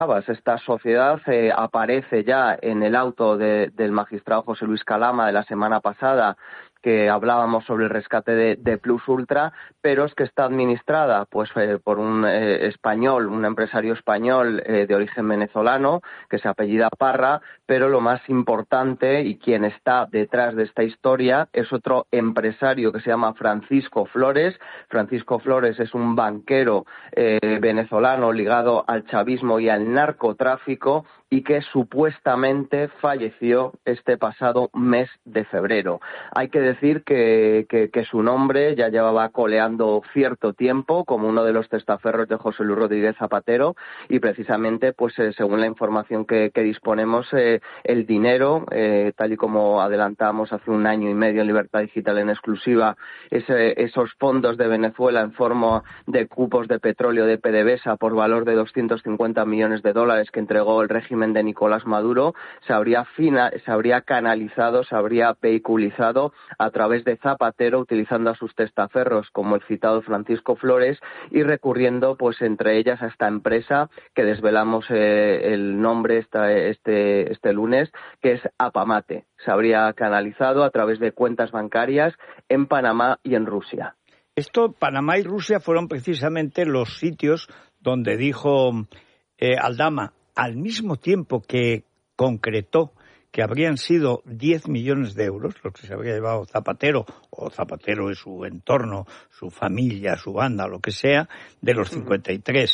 esta sociedad aparece ya en el auto del magistrado José Luis Calama de la semana pasada, que hablábamos sobre el rescate de Plus Ultra, pero es que está administrada por un español, un empresario español de origen venezolano, que se apellida Parra, pero lo más importante y quien está detrás de esta historia es otro empresario que se llama Francisco Flores. Francisco Flores es un banquero venezolano ligado al chavismo y al narcotráfico y que supuestamente falleció este pasado mes de febrero. Hay que decir que su nombre ya llevaba coleando cierto tiempo como uno de los testaferros de José Luis Rodríguez Zapatero y precisamente, según la información que disponemos, el dinero, tal y como adelantamos hace un año y medio en Libertad Digital en exclusiva, esos fondos de Venezuela en forma de cupos de petróleo de PDVSA por valor de 250 millones de dólares que entregó el régimen de Nicolás Maduro, se habría canalizado, se habría vehiculizado a través de Zapatero, utilizando a sus testaferros como el citado Francisco Flores y recurriendo entre ellas a esta empresa que desvelamos el nombre este lunes, que es Apamate. Se habría canalizado a través de cuentas bancarias en Panamá y en Rusia. Panamá y Rusia fueron precisamente los sitios donde dijo Aldama, al mismo tiempo que concretó que habrían sido 10 millones de euros, los que se habría llevado Zapatero, o Zapatero y su entorno, su familia, su banda, lo que sea, de los 53.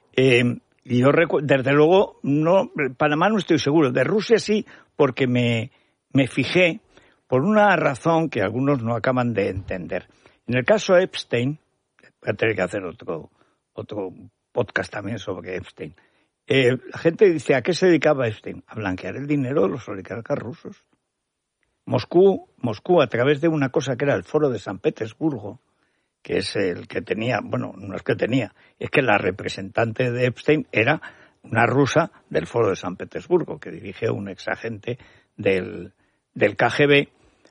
Y yo desde luego, Panamá no estoy seguro, de Rusia sí, porque me fijé por una razón que algunos no acaban de entender. En el caso Epstein, voy a tener que hacer otro podcast también sobre Epstein. La gente dice, ¿a qué se dedicaba Epstein? A blanquear el dinero de los oligarcas rusos. Moscú, a través de una cosa que era el Foro de San Petersburgo, que es el que tenía, no es que tenía, es que la representante de Epstein era una rusa del Foro de San Petersburgo, que dirige un exagente del KGB.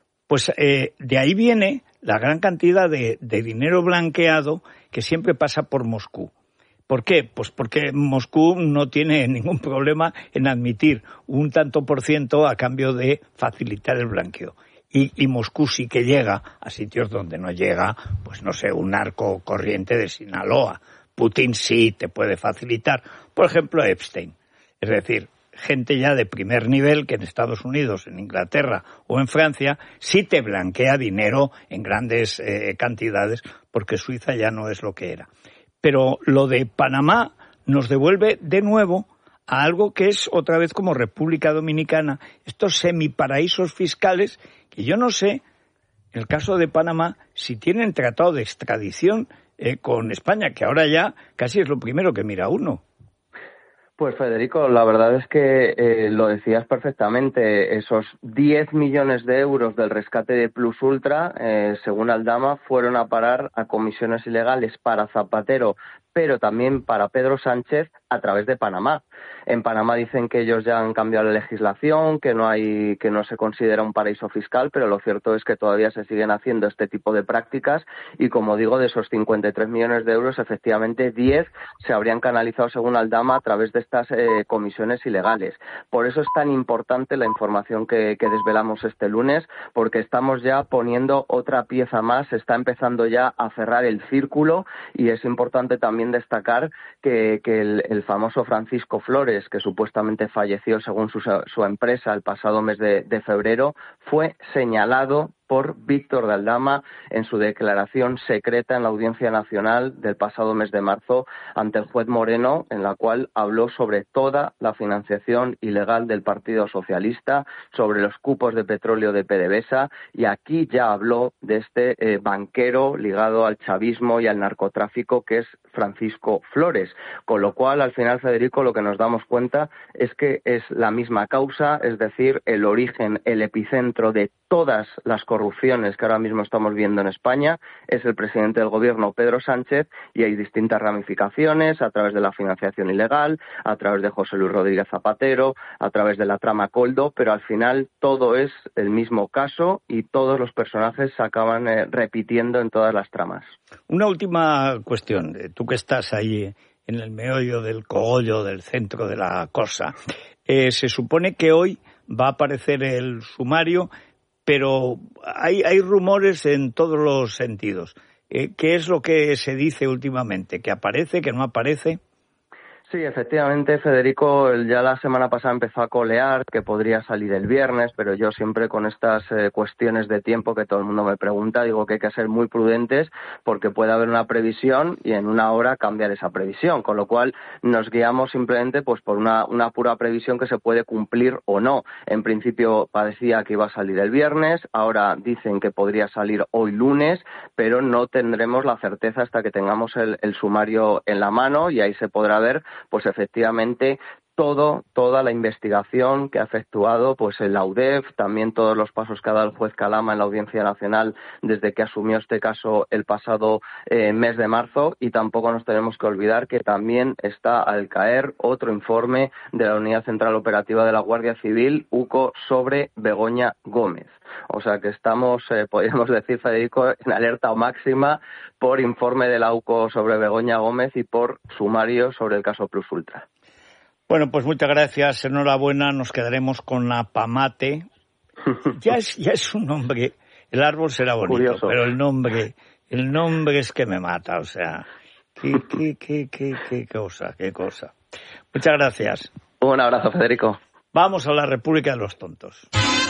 De ahí viene la gran cantidad de dinero blanqueado que siempre pasa por Moscú. ¿Por qué? Pues porque Moscú no tiene ningún problema en admitir un tanto por ciento a cambio de facilitar el blanqueo. Y Moscú sí que llega a sitios donde no llega, un narco corriente de Sinaloa. Putin sí te puede facilitar. Por ejemplo, Epstein. Es decir, gente ya de primer nivel que en Estados Unidos, en Inglaterra o en Francia sí te blanquea dinero en grandes cantidades porque Suiza ya no es lo que era. Pero lo de Panamá nos devuelve de nuevo a algo que es otra vez como República Dominicana, estos semiparaísos fiscales que yo no sé, en el caso de Panamá, si tienen tratado de extradición con España, que ahora ya casi es lo primero que mira uno. Pues Federico, la verdad es que lo decías perfectamente. Esos 10 millones de euros del rescate de Plus Ultra, según Aldama, fueron a parar a comisiones ilegales para Zapatero, pero también para Pedro Sánchez a través de Panamá. En Panamá dicen que ellos ya han cambiado la legislación, que no se considera un paraíso fiscal, pero lo cierto es que todavía se siguen haciendo este tipo de prácticas y, como digo, de esos 53 millones de euros, efectivamente 10 se habrían canalizado, según Aldama, a través de estas comisiones ilegales. Por eso es tan importante la información que desvelamos este lunes, porque estamos ya poniendo otra pieza más, se está empezando ya a cerrar el círculo y es importante también destacar que el famoso Francisco Flores, que supuestamente falleció según su empresa el pasado mes de febrero, fue señalado por Víctor de Aldama en su declaración secreta en la Audiencia Nacional del pasado mes de marzo ante el juez Moreno, en la cual habló sobre toda la financiación ilegal del Partido Socialista, sobre los cupos de petróleo de PDVSA, y aquí ya habló de este banquero ligado al chavismo y al narcotráfico que es Francisco Flores. Con lo cual, al final, Federico, lo que nos damos cuenta es que es la misma causa, es decir, el origen, el epicentro de todas las corrupciones que ahora mismo estamos viendo en España es el presidente del gobierno, Pedro Sánchez, y hay distintas ramificaciones a través de la financiación ilegal, a través de José Luis Rodríguez Zapatero, a través de la trama Coldo, pero al final todo es el mismo caso y todos los personajes se acaban repitiendo en todas las tramas. Una última cuestión, tú que estás ahí en el meollo del cogollo del centro de la cosa. Se supone que hoy va a aparecer el sumario, pero hay rumores en todos los sentidos. ¿Qué es lo que se dice últimamente? ¿Que aparece, que no aparece? Sí, efectivamente, Federico ya la semana pasada empezó a colear que podría salir el viernes, pero yo siempre con estas cuestiones de tiempo que todo el mundo me pregunta, digo que hay que ser muy prudentes porque puede haber una previsión y en una hora cambiar esa previsión, con lo cual nos guiamos simplemente pues por una pura previsión que se puede cumplir o no. En principio parecía que iba a salir el viernes, ahora dicen que podría salir hoy lunes, pero no tendremos la certeza hasta que tengamos el sumario en la mano y ahí se podrá ver pues efectivamente toda la investigación que ha efectuado pues el AUDEF, también todos los pasos que ha dado el juez Calama en la Audiencia Nacional desde que asumió este caso el pasado mes de marzo, y tampoco nos tenemos que olvidar que también está al caer otro informe de la Unidad Central Operativa de la Guardia Civil, UCO, sobre Begoña Gómez. O sea que estamos, podríamos decir, Federico, en alerta máxima por informe de la UCO sobre Begoña Gómez y por sumario sobre el caso Plus Ultra. Bueno, pues muchas gracias, enhorabuena, nos quedaremos con la Pamate. Ya es un nombre, el árbol será bonito, curioso, pero el nombre es que me mata, o sea, qué cosa. Muchas gracias. Un abrazo, Federico. Vamos a la República de los Tontos.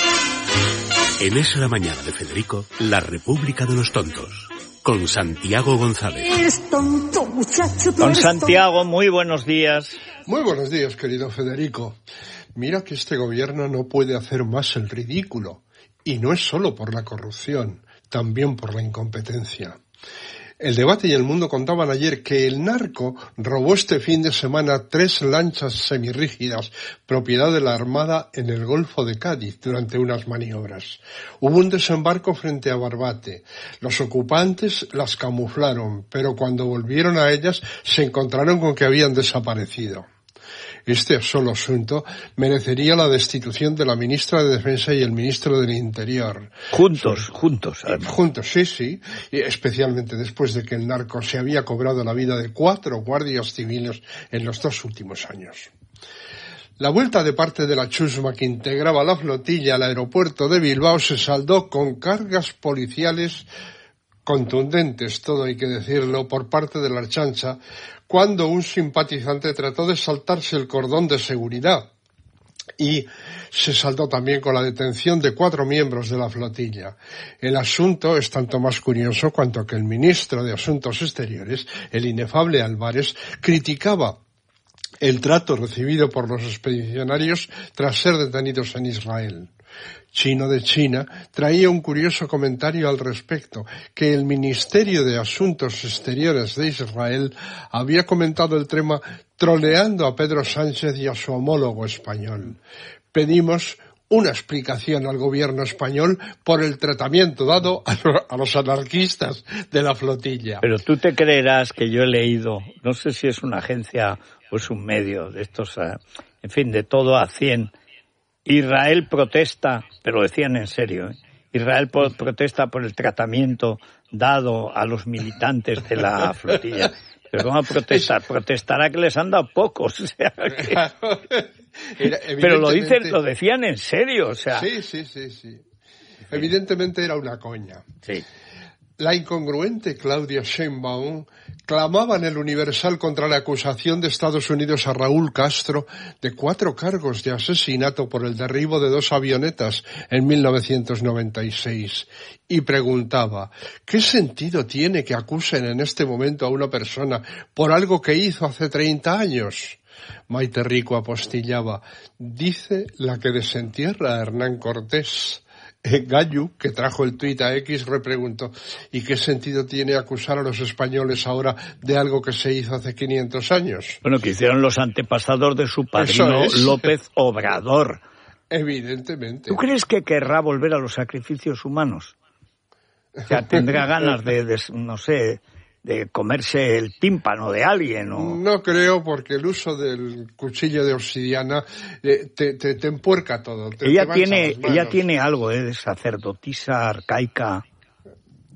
En Es la Mañana de Federico, la República de los Tontos, con Santiago González. Eres tonto, muchacho. Don Santiago, muy buenos días. Muy buenos días, querido Federico. Mira que este gobierno no puede hacer más el ridículo. Y no es solo por la corrupción, también por la incompetencia. El Debate y El Mundo contaban ayer que el narco robó este fin de semana 3 lanchas semirrígidas, propiedad de la Armada, en el Golfo de Cádiz durante unas maniobras. Hubo un desembarco frente a Barbate. Los ocupantes las camuflaron, pero cuando volvieron a ellas se encontraron con que habían desaparecido. Este solo asunto merecería la destitución de la ministra de Defensa y el ministro del Interior. Juntos. Además. Juntos, sí. Y especialmente después de que el narco se había cobrado la vida de 4 guardias civiles en los 2 últimos años. La vuelta de parte de la chusma que integraba la flotilla al aeropuerto de Bilbao se saldó con cargas policiales contundentes, todo hay que decirlo, por parte de la Ertzaintza, cuando un simpatizante trató de saltarse el cordón de seguridad, y se saldó también con la detención de 4 miembros de la flotilla. El asunto es tanto más curioso cuanto que el ministro de Asuntos Exteriores, el inefable Álvarez, criticaba el trato recibido por los expedicionarios tras ser detenidos en Israel. Chino de China traía un curioso comentario al respecto, que el Ministerio de Asuntos Exteriores de Israel había comentado el tema troleando a Pedro Sánchez y a su homólogo español. Pedimos una explicación al gobierno español por el tratamiento dado a los anarquistas de la flotilla. Pero tú te creerás que yo he leído, no sé si es una agencia o es un medio de estos, en fin, de todo a 100. Israel protesta, pero lo decían en serio, Israel protesta por el tratamiento dado a los militantes de la flotilla. Pero ¿cómo protestar? Protestará que les han dado pocos. O sea, pero lo decían en serio, o sea. Sí. Evidentemente era una coña. Sí. La incongruente Claudia Sheinbaum clamaba en el Universal contra la acusación de Estados Unidos a Raúl Castro de 4 cargos de asesinato por el derribo de 2 avionetas en 1996 y preguntaba, ¿qué sentido tiene que acusen en este momento a una persona por algo que hizo hace 30 años? Maite Rico apostillaba, dice la que desentierra a Hernán Cortés. Gallu, que trajo el tuit a X, repreguntó, ¿y qué sentido tiene acusar a los españoles ahora de algo que se hizo hace 500 años? Bueno, que hicieron los antepasados de su padrino López Obrador. Evidentemente. ¿Tú crees que querrá volver a los sacrificios humanos? O sea, tendrá ganas de comerse el tímpano de alguien, ¿o? No creo, porque el uso del cuchillo de obsidiana te empuerca todo. Ella tiene algo de sacerdotisa arcaica.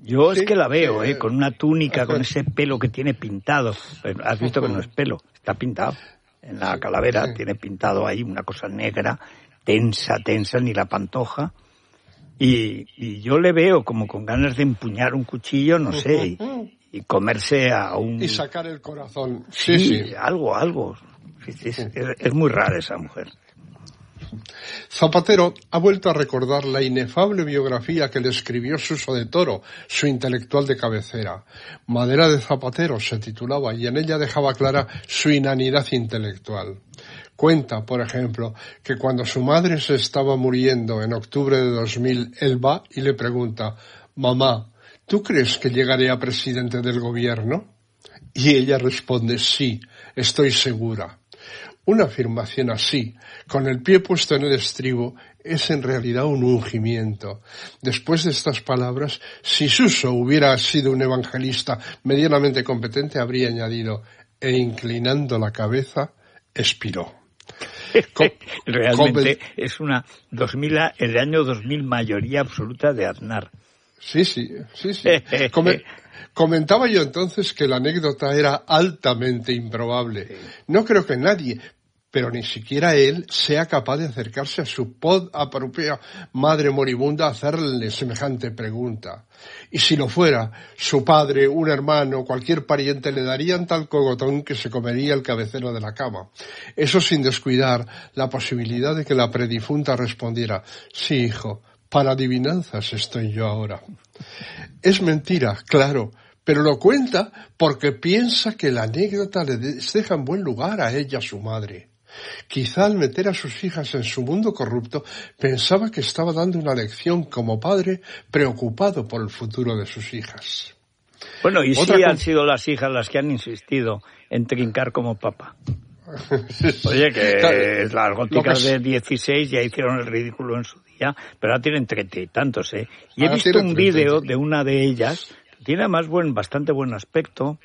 Yo es que la veo, con una túnica, con ese pelo que tiene pintado. Pero has visto que no es pelo, está pintado. En la calavera tiene pintado ahí una cosa negra, tensa, ni la pantoja. Y yo le veo como con ganas de empuñar un cuchillo, no sé, y comerse a un... Y sacar el corazón. Sí. Algo. Es muy rara esa mujer. Zapatero ha vuelto a recordar la inefable biografía que le escribió Suso de Toro, su intelectual de cabecera. Madera de Zapatero se titulaba y en ella dejaba clara su inanidad intelectual. Cuenta, por ejemplo, que cuando su madre se estaba muriendo en octubre de 2000, él va y le pregunta: «Mamá, ¿tú crees que llegaré a presidente del gobierno?» Y ella responde: «Sí, estoy segura». Una afirmación así, con el pie puesto en el estribo, es en realidad un ungimiento. Después de estas palabras, si Suso hubiera sido un evangelista medianamente competente, habría añadido: «E inclinando la cabeza, expiró». Realmente es el año 2000 mayoría absoluta de Aznar. Sí. Comentaba yo entonces que la anécdota era altamente improbable. No creo que nadie, pero ni siquiera él, sea capaz de acercarse a su propia madre moribunda a hacerle semejante pregunta. Y si lo fuera, su padre, un hermano, cualquier pariente le darían tal cogotón que se comería el cabecero de la cama. Eso sin descuidar la posibilidad de que la predifunta respondiera: «Sí, hijo, para adivinanzas estoy yo ahora». Es mentira, claro, pero lo cuenta porque piensa que la anécdota les deja en buen lugar a ella, su madre. Quizá al meter a sus hijas en su mundo corrupto pensaba que estaba dando una lección como padre preocupado por el futuro de sus hijas. Bueno, y sí han sido las hijas las que han insistido en trincar como papa. Oye, que las góticas de 16 ya hicieron el ridículo en su día, pero ahora tienen 30 y tantos, ¿eh? Y he visto un vídeo de una de ellas, tiene además bastante buen aspecto.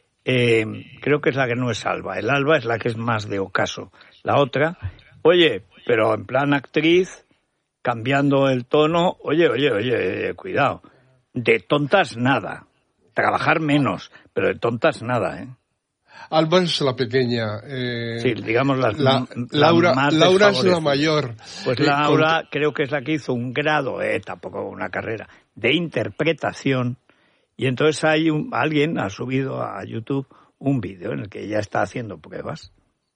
Creo que es la que no es Alba. El Alba es la que es más de ocaso. La otra, oye, pero en plan actriz, cambiando el tono, oye, cuidado. De tontas nada. Trabajar menos, pero de tontas nada, ¿eh? Alba es la pequeña. Sí, digamos Laura es la mayor. Pues Laura creo que es la que hizo un grado, tampoco una carrera, de interpretación. Y entonces alguien ha subido a YouTube un vídeo en el que ella está haciendo pruebas.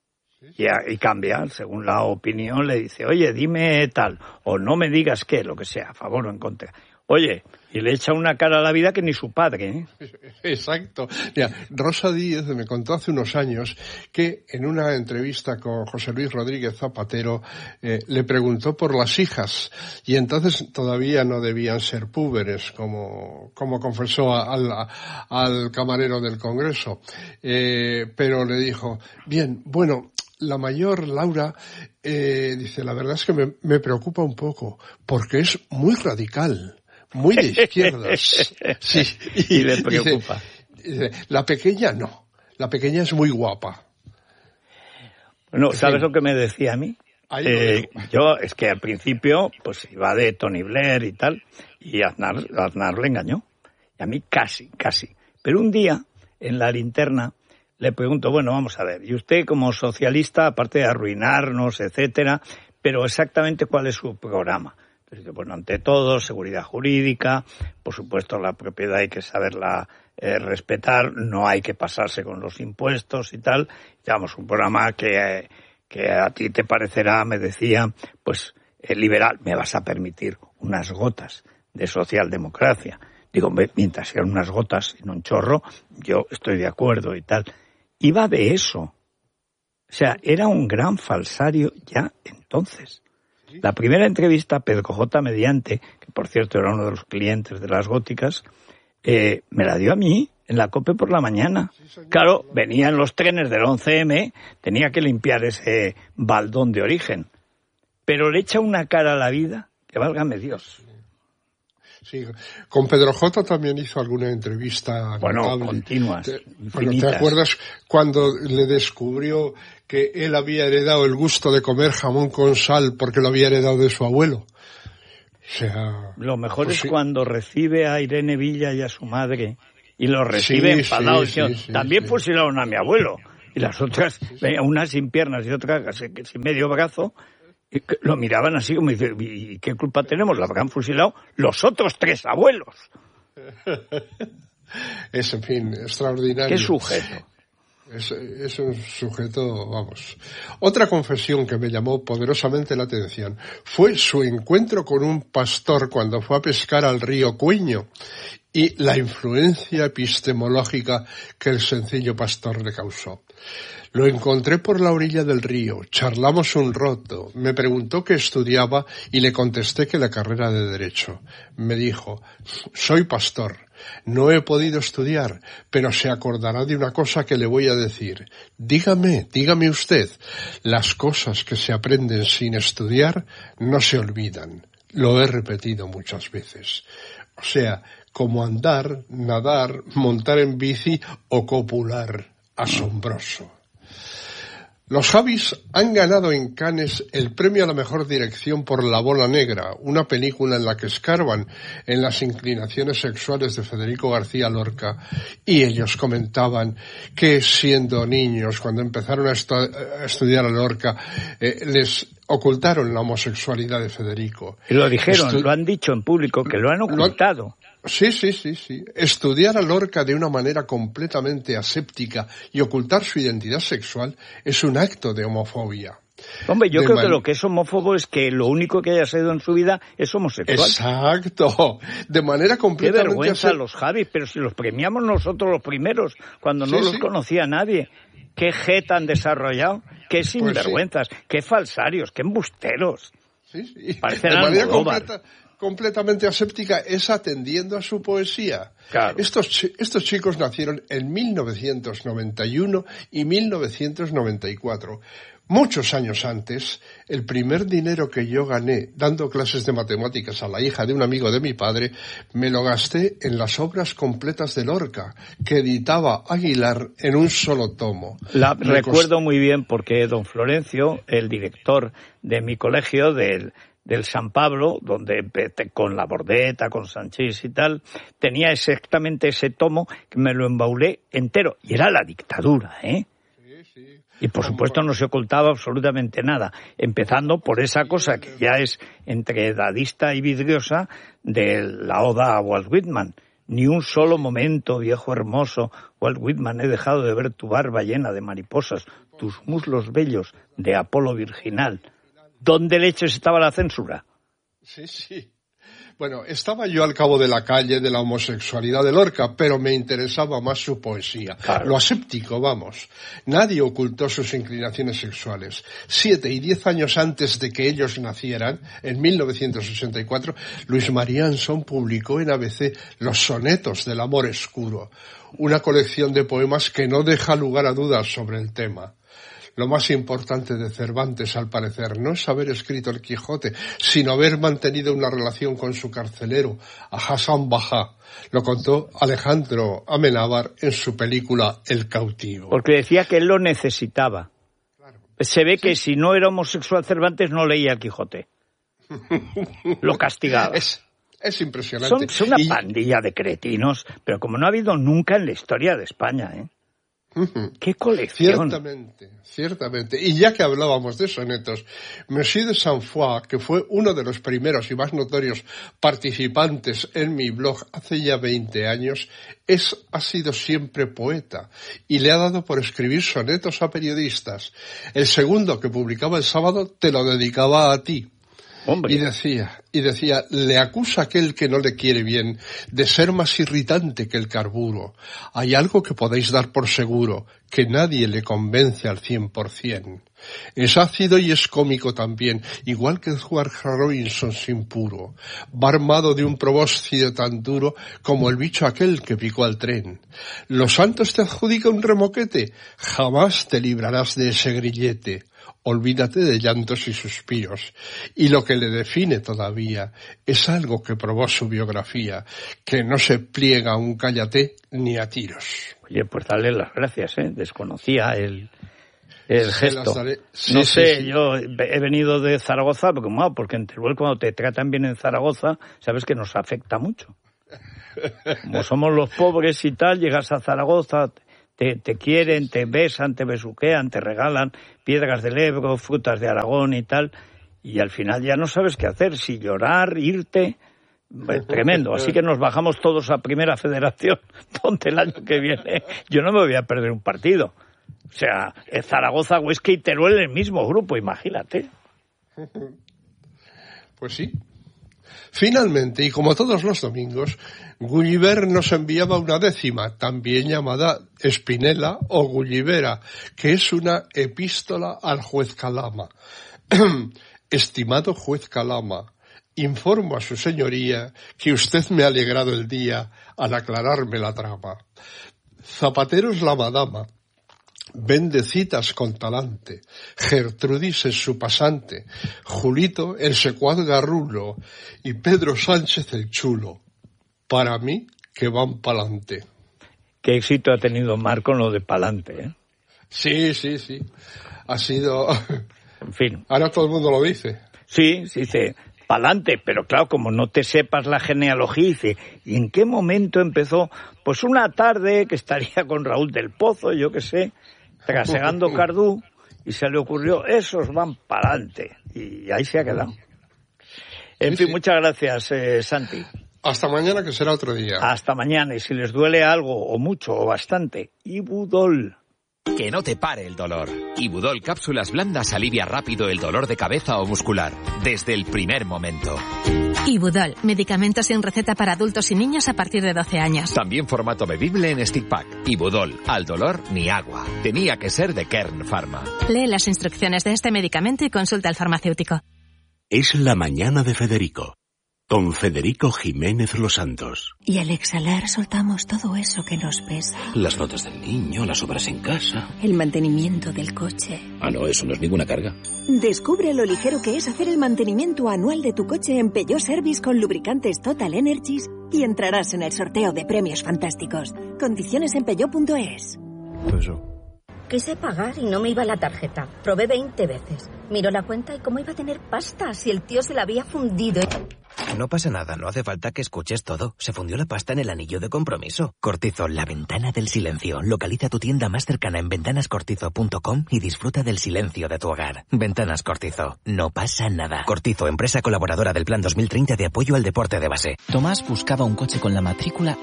Y cambia, según la opinión, le dice: «Oye, dime tal», o «no me digas qué», lo que sea, a favor o en contra. Oye, y le echa una cara a la vida que ni su padre, ¿eh? Exacto. Mira, Rosa Díez me contó hace unos años que en una entrevista con José Luis Rodríguez Zapatero le preguntó por las hijas, y entonces todavía no debían ser púberes, como confesó al camarero del Congreso. Pero le dijo: «Bien, bueno, la mayor, Laura, dice, la verdad es que me preocupa un poco, porque es muy radical, muy de izquierdas». Sí, y le preocupa. Dice, la pequeña no, la pequeña es muy guapa. Bueno, ¿sabes lo que me decía a mí? Yo, es que al principio, pues iba de Tony Blair y tal, y Aznar le engañó. Y a mí casi. Pero un día, en la linterna, le pregunto: bueno, vamos a ver, y usted como socialista, aparte de arruinarnos, etcétera, pero exactamente cuál es su programa. Entonces, bueno, ante todo, seguridad jurídica, por supuesto la propiedad hay que saberla respetar, no hay que pasarse con los impuestos y tal. Digamos, un programa que a ti te parecerá, me decía, pues liberal. Me vas a permitir unas gotas de socialdemocracia. Digo, mientras sean unas gotas y no un chorro, yo estoy de acuerdo y tal. Iba de eso. O sea, era un gran falsario ya entonces. La primera entrevista, Pedro J. Mediante, que por cierto era uno de los clientes de las góticas, me la dio a mí en la COPE por la mañana. Claro, venían los trenes del 11M, tenía que limpiar ese baldón de origen. Pero le echa una cara a la vida que válgame Dios. Sí, con Pedro J. también hizo alguna entrevista. Bueno, notable. Continuas, ¿te acuerdas cuando le descubrió que él había heredado el gusto de comer jamón con sal porque lo había heredado de su abuelo? sea, lo mejor pues es sí. cuando recibe a Irene Villa y a su madre y lo recibe enfadado. También fusilaron a mi abuelo. Y las otras, una sin piernas y otra sin medio brazo, y lo miraban así como dice, ¿y qué culpa tenemos? Lo habrán fusilado los otros 3 abuelos. Es, en fin, extraordinario. ¿Qué sujeto? Es un sujeto, vamos. Otra confesión que me llamó poderosamente la atención fue su encuentro con un pastor cuando fue a pescar al río Cueño y la influencia epistemológica que el sencillo pastor le causó. Lo encontré por la orilla del río, charlamos un rato, me preguntó qué estudiaba y le contesté que la carrera de Derecho. Me dijo, soy pastor, no he podido estudiar, pero se acordará de una cosa que le voy a decir. Dígame usted, las cosas que se aprenden sin estudiar no se olvidan. Lo he repetido muchas veces. O sea, como andar, nadar, montar en bici o copular. Asombroso. Los Javis han ganado en Cannes el premio a la mejor dirección por La Bola Negra, una película en la que escarban en las inclinaciones sexuales de Federico García Lorca, y ellos comentaban que siendo niños, cuando empezaron a estudiar a Lorca, les ocultaron la homosexualidad de Federico. Y lo dijeron, lo han dicho en público, que lo han ocultado. Sí. Estudiar a Lorca de una manera completamente aséptica y ocultar su identidad sexual es un acto de homofobia. Hombre, yo creo que lo que es homófobo es que lo único que haya sido en su vida es homosexual. Exacto. De manera completamente... Qué vergüenza los Javis, pero si los premiamos nosotros los primeros, cuando no los conocía nadie. Qué jeta han desarrollado, qué sinvergüenzas, qué falsarios, qué embusteros. Sí. Parecen de manera Almodóvar. Completamente aséptica, es atendiendo a su poesía. Claro. Estos chicos nacieron en 1991 y 1994. Muchos años antes, el primer dinero que yo gané dando clases de matemáticas a la hija de un amigo de mi padre, me lo gasté en las obras completas de Lorca, que editaba Aguilar en un solo tomo. Recuerdo muy bien porque don Florencio, el director de mi colegio, del San Pablo, donde con la Bordeta, con Sanchís y tal, tenía exactamente ese tomo que me lo embaulé entero. Y era la dictadura, ¿eh? Sí. Y por supuesto no se ocultaba absolutamente nada, empezando por esa cosa que ya es entre dadista y vidriosa de la oda a Walt Whitman. Ni un solo momento, viejo hermoso, Walt Whitman, he dejado de ver tu barba llena de mariposas, tus muslos bellos de Apolo virginal. ¿Dónde leches estaba la censura? Sí. Bueno, estaba yo al cabo de la calle de la homosexualidad de Lorca, pero me interesaba más su poesía. Claro. Lo aséptico, vamos. Nadie ocultó sus inclinaciones sexuales. 7 y 10 años antes de que ellos nacieran, en 1984, Luis María Anson publicó en ABC Los sonetos del amor escuro, una colección de poemas que no deja lugar a dudas sobre el tema. Lo más importante de Cervantes, al parecer, no es haber escrito el Quijote, sino haber mantenido una relación con su carcelero, a Hassan Bajá. Lo contó Alejandro Amenábar en su película El cautivo. Porque decía que él lo necesitaba. Claro. Se ve que si no era homosexual Cervantes no leía el Quijote. Lo castigaba. Es impresionante. Son una pandilla de cretinos, pero como no ha habido nunca en la historia de España, ¿eh? ¡Qué colección! Ciertamente. Y ya que hablábamos de sonetos, Monsieur de Saint-Foix, que fue uno de los primeros y más notorios participantes en mi blog hace ya 20 años, ha sido siempre poeta y le ha dado por escribir sonetos a periodistas. El segundo, que publicaba el sábado, te lo dedicaba a ti. Hombre. Y decía, le acusa aquel que no le quiere bien de ser más irritante que el carburo. Hay algo que podéis dar por seguro, que nadie le convence al 100%. Es ácido y es cómico también, igual que Edward Robinson sin puro. Va armado de un probóscido tan duro como el bicho aquel que picó al tren. ¿Los santos te adjudica un remoquete? Jamás te librarás de ese grillete. Olvídate de llantos y suspiros. Y lo que le define todavía es algo que probó su biografía, que no se pliega a un cállate ni a tiros. Oye, pues dale las gracias, ¿eh? Desconocía el el gesto. Sí, no sé, sí. Yo he venido de Zaragoza, porque en Teruel cuando te tratan bien en Zaragoza, sabes que nos afecta mucho. Como somos los pobres y tal, llegas a Zaragoza, te quieren, te besan, te besuquean, te regalan piedras del Ebro, frutas de Aragón y tal, y al final ya no sabes qué hacer, si llorar, irte... Tremendo, así que nos bajamos todos a Primera Federación, donde el año que viene yo no me voy a perder un partido. O sea, Zaragoza, Huesca y Teruel en el mismo grupo, imagínate. Pues sí. Finalmente, y como todos los domingos, Gulliver nos enviaba una décima, también llamada Espinela o Gullivera, que es una epístola al juez Calama. Estimado juez Calama, informo a su señoría que usted me ha alegrado el día al aclararme la trama. Zapatero es la madama, vende citas con talante, Gertrudis es su pasante, Julito el secuaz garrulo y Pedro Sánchez el chulo. Para mí, que van pa'lante. Qué éxito ha tenido Mar con lo de pa'lante, ¿eh? Sí. Ha sido... En fin. Ahora todo el mundo lo dice. Sí, dice... Pa'lante, pero claro, como no te sepas la genealogía, dice, ¿y en qué momento empezó? Pues una tarde que estaría con Raúl del Pozo, yo qué sé, trasegando Cardú, y se le ocurrió, esos van pa'lante, y ahí se ha quedado. En fin, muchas gracias, Santi. Hasta mañana, que será otro día. Hasta mañana, y si les duele algo, o mucho, o bastante, Ibudol. Que no te pare el dolor. Ibudol Cápsulas Blandas alivia rápido el dolor de cabeza o muscular, desde el primer momento. Ibudol, medicamento sin receta para adultos y niños a partir de 12 años. También formato bebible en stick pack. Ibudol, al dolor ni agua. Tenía que ser de Kern Pharma. Lee las instrucciones de este medicamento y consulta al farmacéutico. Es la mañana de Federico, con Federico Jiménez Los Santos. Y al exhalar soltamos todo eso que nos pesa. Las notas del niño, las obras en casa. El mantenimiento del coche. Ah, no, eso no es ninguna carga. Descubre lo ligero que es hacer el mantenimiento anual de tu coche en Peugeot Service con lubricantes Total Energies y entrarás en el sorteo de premios fantásticos. Condiciones en peugeot.es. Quise pagar y no me iba la tarjeta. Probé 20 veces. Miró la cuenta y cómo iba a tener pasta si el tío se la había fundido. No pasa nada, no hace falta que escuches todo. Se fundió la pasta en el anillo de compromiso. Cortizo, la ventana del silencio. Localiza tu tienda más cercana en ventanascortizo.com y disfruta del silencio de tu hogar. Ventanas Cortizo, no pasa nada. Cortizo, empresa colaboradora del Plan 2030 de apoyo al deporte de base. Tomás buscaba un coche con la matrícula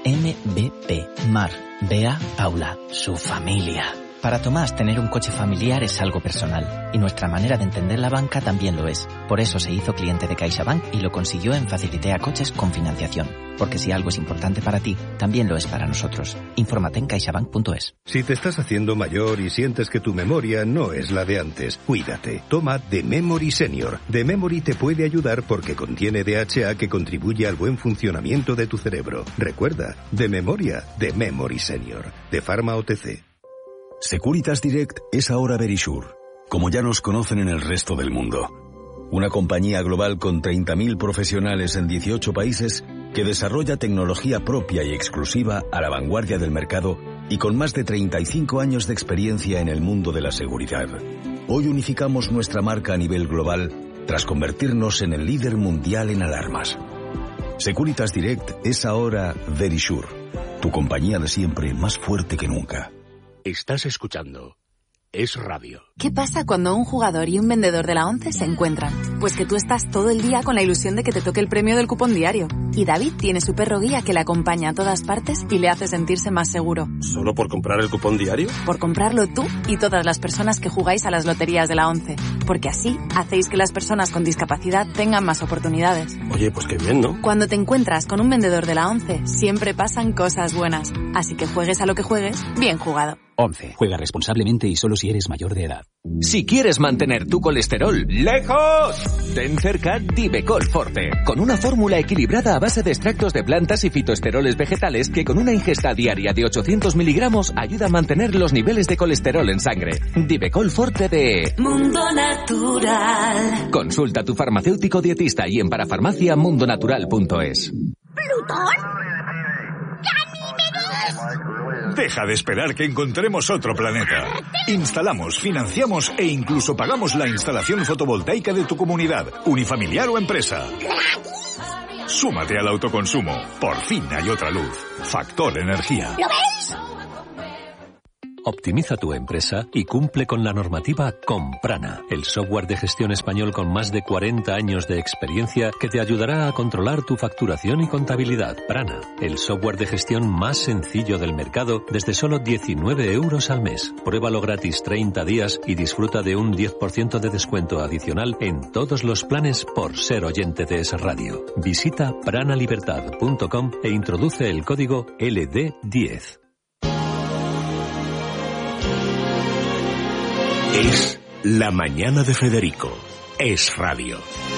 MBP. Mar, Bea, Paula, su familia. Para Tomás, tener un coche familiar es algo personal, y nuestra manera de entender la banca también lo es. Por eso se hizo cliente de CaixaBank y lo consiguió en Facilitea Coches con financiación. Porque si algo es importante para ti, también lo es para nosotros. Infórmate en caixabank.es. Si te estás haciendo mayor y sientes que tu memoria no es la de antes, cuídate. Toma The Memory Senior. The Memory te puede ayudar porque contiene DHA que contribuye al buen funcionamiento de tu cerebro. Recuerda, de memoria, The Memory Senior. De Pharma OTC. Securitas Direct es ahora Verisure, como ya nos conocen en el resto del mundo. Una compañía global con 30.000 profesionales en 18 países que desarrolla tecnología propia y exclusiva a la vanguardia del mercado y con más de 35 años de experiencia en el mundo de la seguridad. Hoy unificamos nuestra marca a nivel global tras convertirnos en el líder mundial en alarmas. Securitas Direct es ahora Verisure, tu compañía de siempre más fuerte que nunca. Estás escuchando Es Radio. ¿Qué pasa cuando un jugador y un vendedor de la ONCE se encuentran? Pues que tú estás todo el día con la ilusión de que te toque el premio del cupón diario. Y David tiene su perro guía que le acompaña a todas partes y le hace sentirse más seguro. ¿Solo por comprar el cupón diario? Por comprarlo tú y todas las personas que jugáis a las loterías de la ONCE. Porque así hacéis que las personas con discapacidad tengan más oportunidades. Oye, pues qué bien, ¿no? Cuando te encuentras con un vendedor de la ONCE, siempre pasan cosas buenas. Así que juegues a lo que juegues, bien jugado. 11. Juega responsablemente y solo si eres mayor de edad. Si quieres mantener tu colesterol lejos, ten cerca Divecol Forte, con una fórmula equilibrada a base de extractos de plantas y fitoesteroles vegetales que con una ingesta diaria de 800 miligramos ayuda a mantener los niveles de colesterol en sangre. Divecol Forte de Mundo Natural. Consulta a tu farmacéutico dietista y en parafarmacia mundonatural.es. ¿Plutón? ¡Ganímedes! Deja de esperar que encontremos otro planeta. Instalamos, financiamos e incluso pagamos la instalación fotovoltaica de tu comunidad, unifamiliar o empresa. Súmate al autoconsumo. Por fin hay otra luz. Factor Energía. ¿Lo veis? Optimiza tu empresa y cumple con la normativa con Prana, el software de gestión español con más de 40 años de experiencia que te ayudará a controlar tu facturación y contabilidad. Prana, el software de gestión más sencillo del mercado desde solo 19 euros al mes. Pruébalo gratis 30 días y disfruta de un 10% de descuento adicional en todos los planes por ser oyente de Es Radio. Visita pranalibertad.com e introduce el código LD10. Es La Mañana de Federico. Es Radio.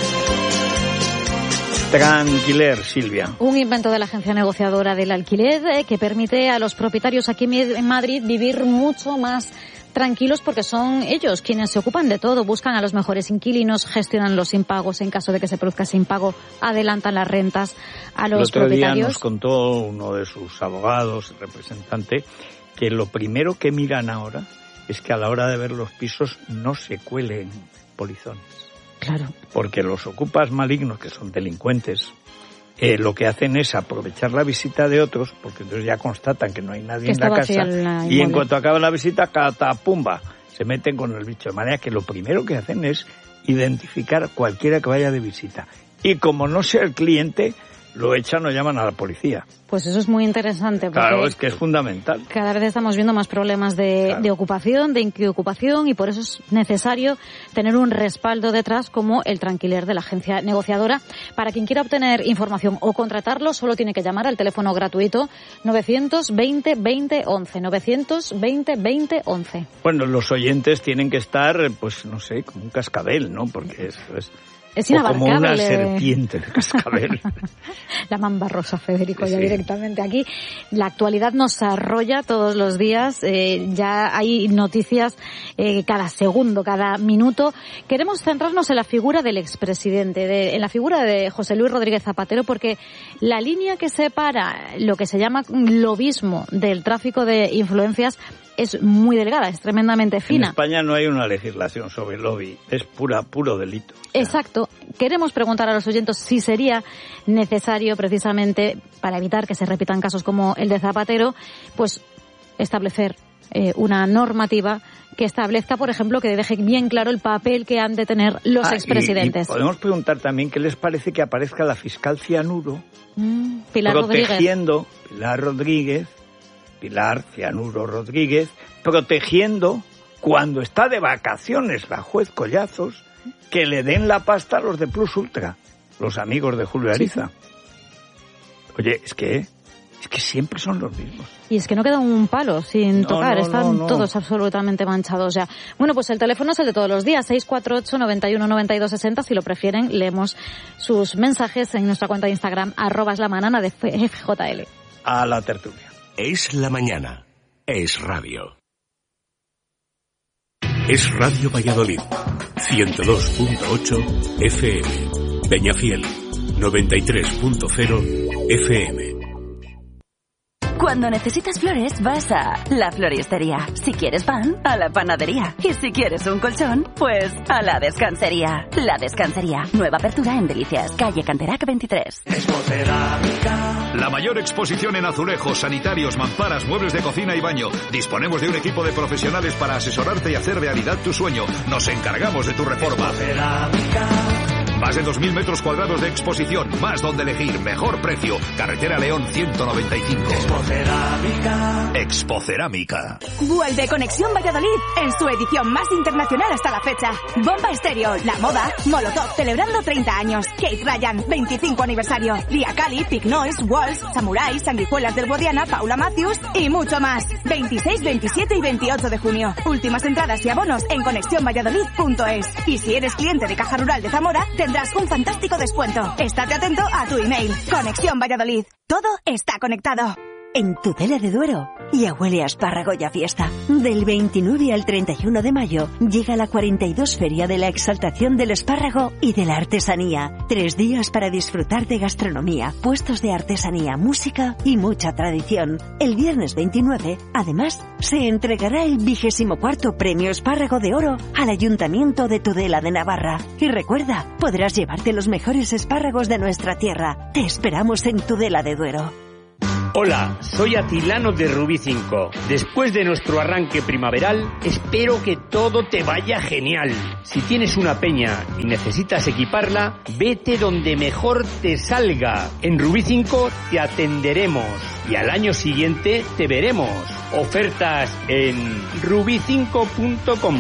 Tranquiler, Silvia. Un invento de la agencia negociadora del alquiler que permite a los propietarios aquí en Madrid vivir mucho más tranquilos porque son ellos quienes se ocupan de todo, buscan a los mejores inquilinos, gestionan los impagos en caso de que se produzca ese impago, adelantan las rentas a los propietarios. El otro día nos contó uno de sus abogados, el representante, que lo primero que miran ahora es que a la hora de ver los pisos no se cuelen polizones. Claro. Porque los ocupas malignos, que son delincuentes, lo que hacen es aprovechar la visita de otros, porque entonces ya constatan que no hay nadie en la casa, y en cuanto acaba la visita, catapumba, se meten con el bicho. De manera que lo primero que hacen es identificar a cualquiera que vaya de visita. Y como no sea el cliente, lo echan o llaman a la policía. Pues eso es muy interesante. Porque claro, es que es fundamental. Cada vez estamos viendo más problemas de ocupación, de inquiocupación, y por eso es necesario tener un respaldo detrás como el Tranquiler de la agencia negociadora. Para quien quiera obtener información o contratarlo, solo tiene que llamar al teléfono gratuito 920 20 11, 920 20 11. Bueno, los oyentes tienen que estar, pues no sé, como un cascabel, ¿no? Porque es inabarcable. Como una serpiente de cascabel. La mamba rosa, Federico, ya sí. Directamente aquí. La actualidad nos arrolla todos los días. Ya hay noticias cada segundo, cada minuto. Queremos centrarnos en la figura del expresidente, en la figura de José Luis Rodríguez Zapatero, porque la línea que separa lo que se llama lobismo del tráfico de influencias es muy delgada, es tremendamente fina. En España no hay una legislación sobre lobby, es puro delito. Exacto. Queremos preguntar a los oyentes si sería necesario, precisamente para evitar que se repitan casos como el de Zapatero, pues establecer una normativa que establezca, por ejemplo, que deje bien claro el papel que han de tener los expresidentes. Y podemos preguntar también qué les parece que aparezca la fiscal Cianuro protegiendo Pilar Cianuro Rodríguez, protegiendo cuando está de vacaciones la juez Collazos, que le den la pasta a los de Plus Ultra, los amigos de Julio Ariza. Sí. Oye, es que siempre son los mismos. Y es que no queda un palo sin tocar, están todos absolutamente manchados ya. Bueno, pues el teléfono es el de todos los días, 648 91 92 60. Si lo prefieren, leemos sus mensajes en nuestra cuenta de Instagram, @eslamana de FJL. A la tertulia. Es la mañana. Es radio. Es Radio Valladolid. 102.8 FM. Peñafiel. 93.0 FM. Cuando necesitas flores, vas a la floristería. Si quieres pan, a la panadería. Y si quieres un colchón, pues a la descansería. La Descansería. Nueva apertura en Delicias, calle Canterac 23. Expocerámica. La mayor exposición en azulejos, sanitarios, mamparas, muebles de cocina y baño. Disponemos de un equipo de profesionales para asesorarte y hacer realidad tu sueño. Nos encargamos de tu reforma. Expocerámica. Más de 2.000 metros cuadrados de exposición, más donde elegir, mejor precio. Carretera León 195. Expocerámica. Vuelve Conexión Valladolid en su edición más internacional hasta la fecha. Bomba Estéreo, La Moda, Molotov celebrando 30 años, Kate Ryan 25 aniversario, Lia Cali, Big Noise, Walls, Samurai, Sanguijuelas del Guadiana, Paula Matthews y mucho más. 26, 27 y 28 de junio. Últimas entradas y abonos en conexiónvalladolid.es. Y si eres cliente de Caja Rural de Zamora, tendrás un fantástico descuento. Estate atento a tu email. Conexión Valladolid. Todo está conectado. En Tudela de Duero, Ya huele a espárrago y a fiesta. Del 29 al 31 de mayo llega la 42 Feria de la Exaltación del Espárrago y de la Artesanía. 3 días para disfrutar de gastronomía, puestos de artesanía, música y mucha tradición. El viernes 29, además, se entregará el 24º Premio Espárrago de Oro al Ayuntamiento de Tudela de Navarra. Y recuerda, podrás llevarte los mejores espárragos de nuestra tierra. Te esperamos en Tudela de Duero. Hola, soy Atilano de Rubí 5. Después de nuestro arranque primaveral, espero que todo te vaya genial. Si tienes una peña y necesitas equiparla, vete donde mejor te salga. En Rubí 5 te atenderemos y al año siguiente te veremos. Ofertas en rubi5.com.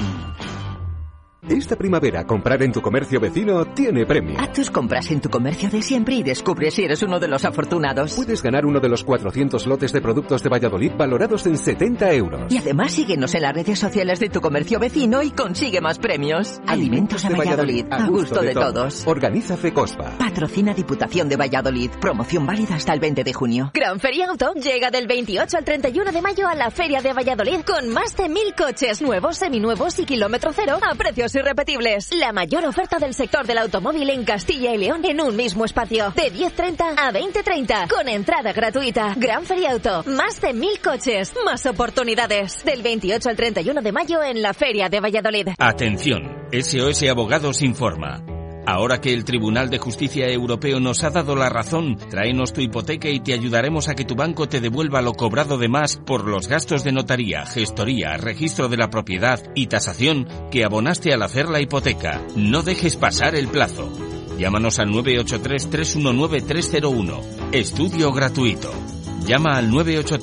Esta primavera, comprar en tu comercio vecino tiene premio. Haz tus compras en tu comercio de siempre y descubre si eres uno de los afortunados. Puedes ganar uno de los 400 lotes de productos de Valladolid valorados en 70 euros. Y además síguenos en las redes sociales de tu comercio vecino y consigue más premios. Alimentos de Valladolid, a gusto de todos. Organiza FECOSPA. Patrocina Diputación de Valladolid. Promoción válida hasta el 20 de junio. Gran Feria Auto llega del 28 al 31 de mayo a la Feria de Valladolid con más de 1.000 coches nuevos, seminuevos y kilómetro cero a precios irrepetibles. La mayor oferta del sector del automóvil en Castilla y León en un mismo espacio. De 10:30 a 20:30. Con entrada gratuita. Gran Feria Auto. Más de 1.000 coches. Más oportunidades. Del 28 al 31 de mayo en la Feria de Valladolid. Atención. SOS Abogados informa. Ahora que el Tribunal de Justicia Europeo nos ha dado la razón, tráenos tu hipoteca y te ayudaremos a que tu banco te devuelva lo cobrado de más por los gastos de notaría, gestoría, registro de la propiedad y tasación que abonaste al hacer la hipoteca. No dejes pasar el plazo. Llámanos al 983-319-301. Estudio gratuito. Llama al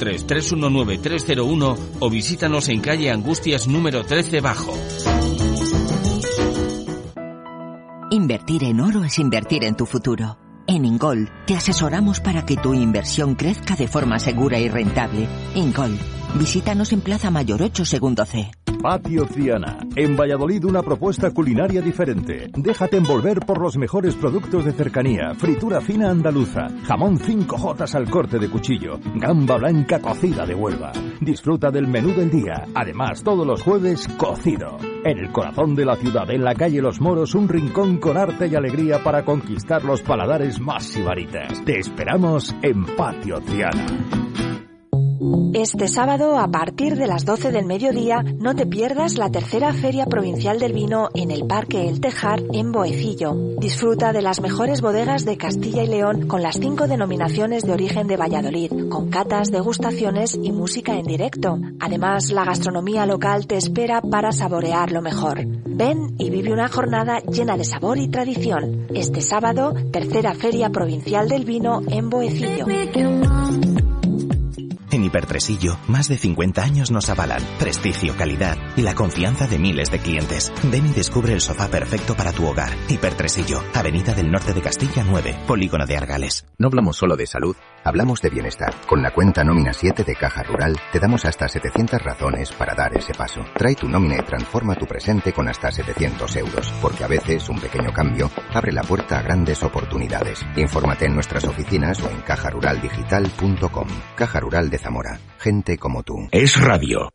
983-319-301 o visítanos en calle Angustias número 13 Bajo. Invertir en oro es invertir en tu futuro. En Ingol te asesoramos para que tu inversión crezca de forma segura y rentable. Ingol, visítanos en Plaza Mayor 8, segundo C. Patio Triana. En Valladolid una propuesta culinaria diferente. Déjate envolver por los mejores productos de cercanía. Fritura fina andaluza. Jamón 5J al corte de cuchillo. Gamba blanca cocida de Huelva. Disfruta del menú del día. Además, todos los jueves, cocido. En el corazón de la ciudad, en la calle Los Moros, un rincón con arte y alegría para conquistar los paladares más sibaritas. Te esperamos en Patio Triana. Este sábado, a partir de las 12 del mediodía, no te pierdas la tercera Feria Provincial del Vino en el Parque El Tejar, en Boecillo. Disfruta de las mejores bodegas de Castilla y León con las 5 denominaciones de origen de Valladolid, con catas, degustaciones y música en directo. Además, la gastronomía local te espera para saborear lo mejor. Ven y vive una jornada llena de sabor y tradición. Este sábado, tercera Feria Provincial del Vino en Boecillo. En Hipertresillo, más de 50 años nos avalan prestigio, calidad y la confianza de miles de clientes. Ven y descubre el sofá perfecto para tu hogar. Hipertresillo, Avenida del Norte de Castilla 9, Polígono de Argales. No hablamos solo de salud, hablamos de bienestar. Con la cuenta Nómina 7 de Caja Rural, te damos hasta 700 razones para dar ese paso. Trae tu nómina y transforma tu presente con hasta 700 euros, porque a veces un pequeño cambio abre la puerta a grandes oportunidades. Infórmate en nuestras oficinas o en cajaruraldigital.com. Caja Rural de Zamora. Gente como tú. Es radio.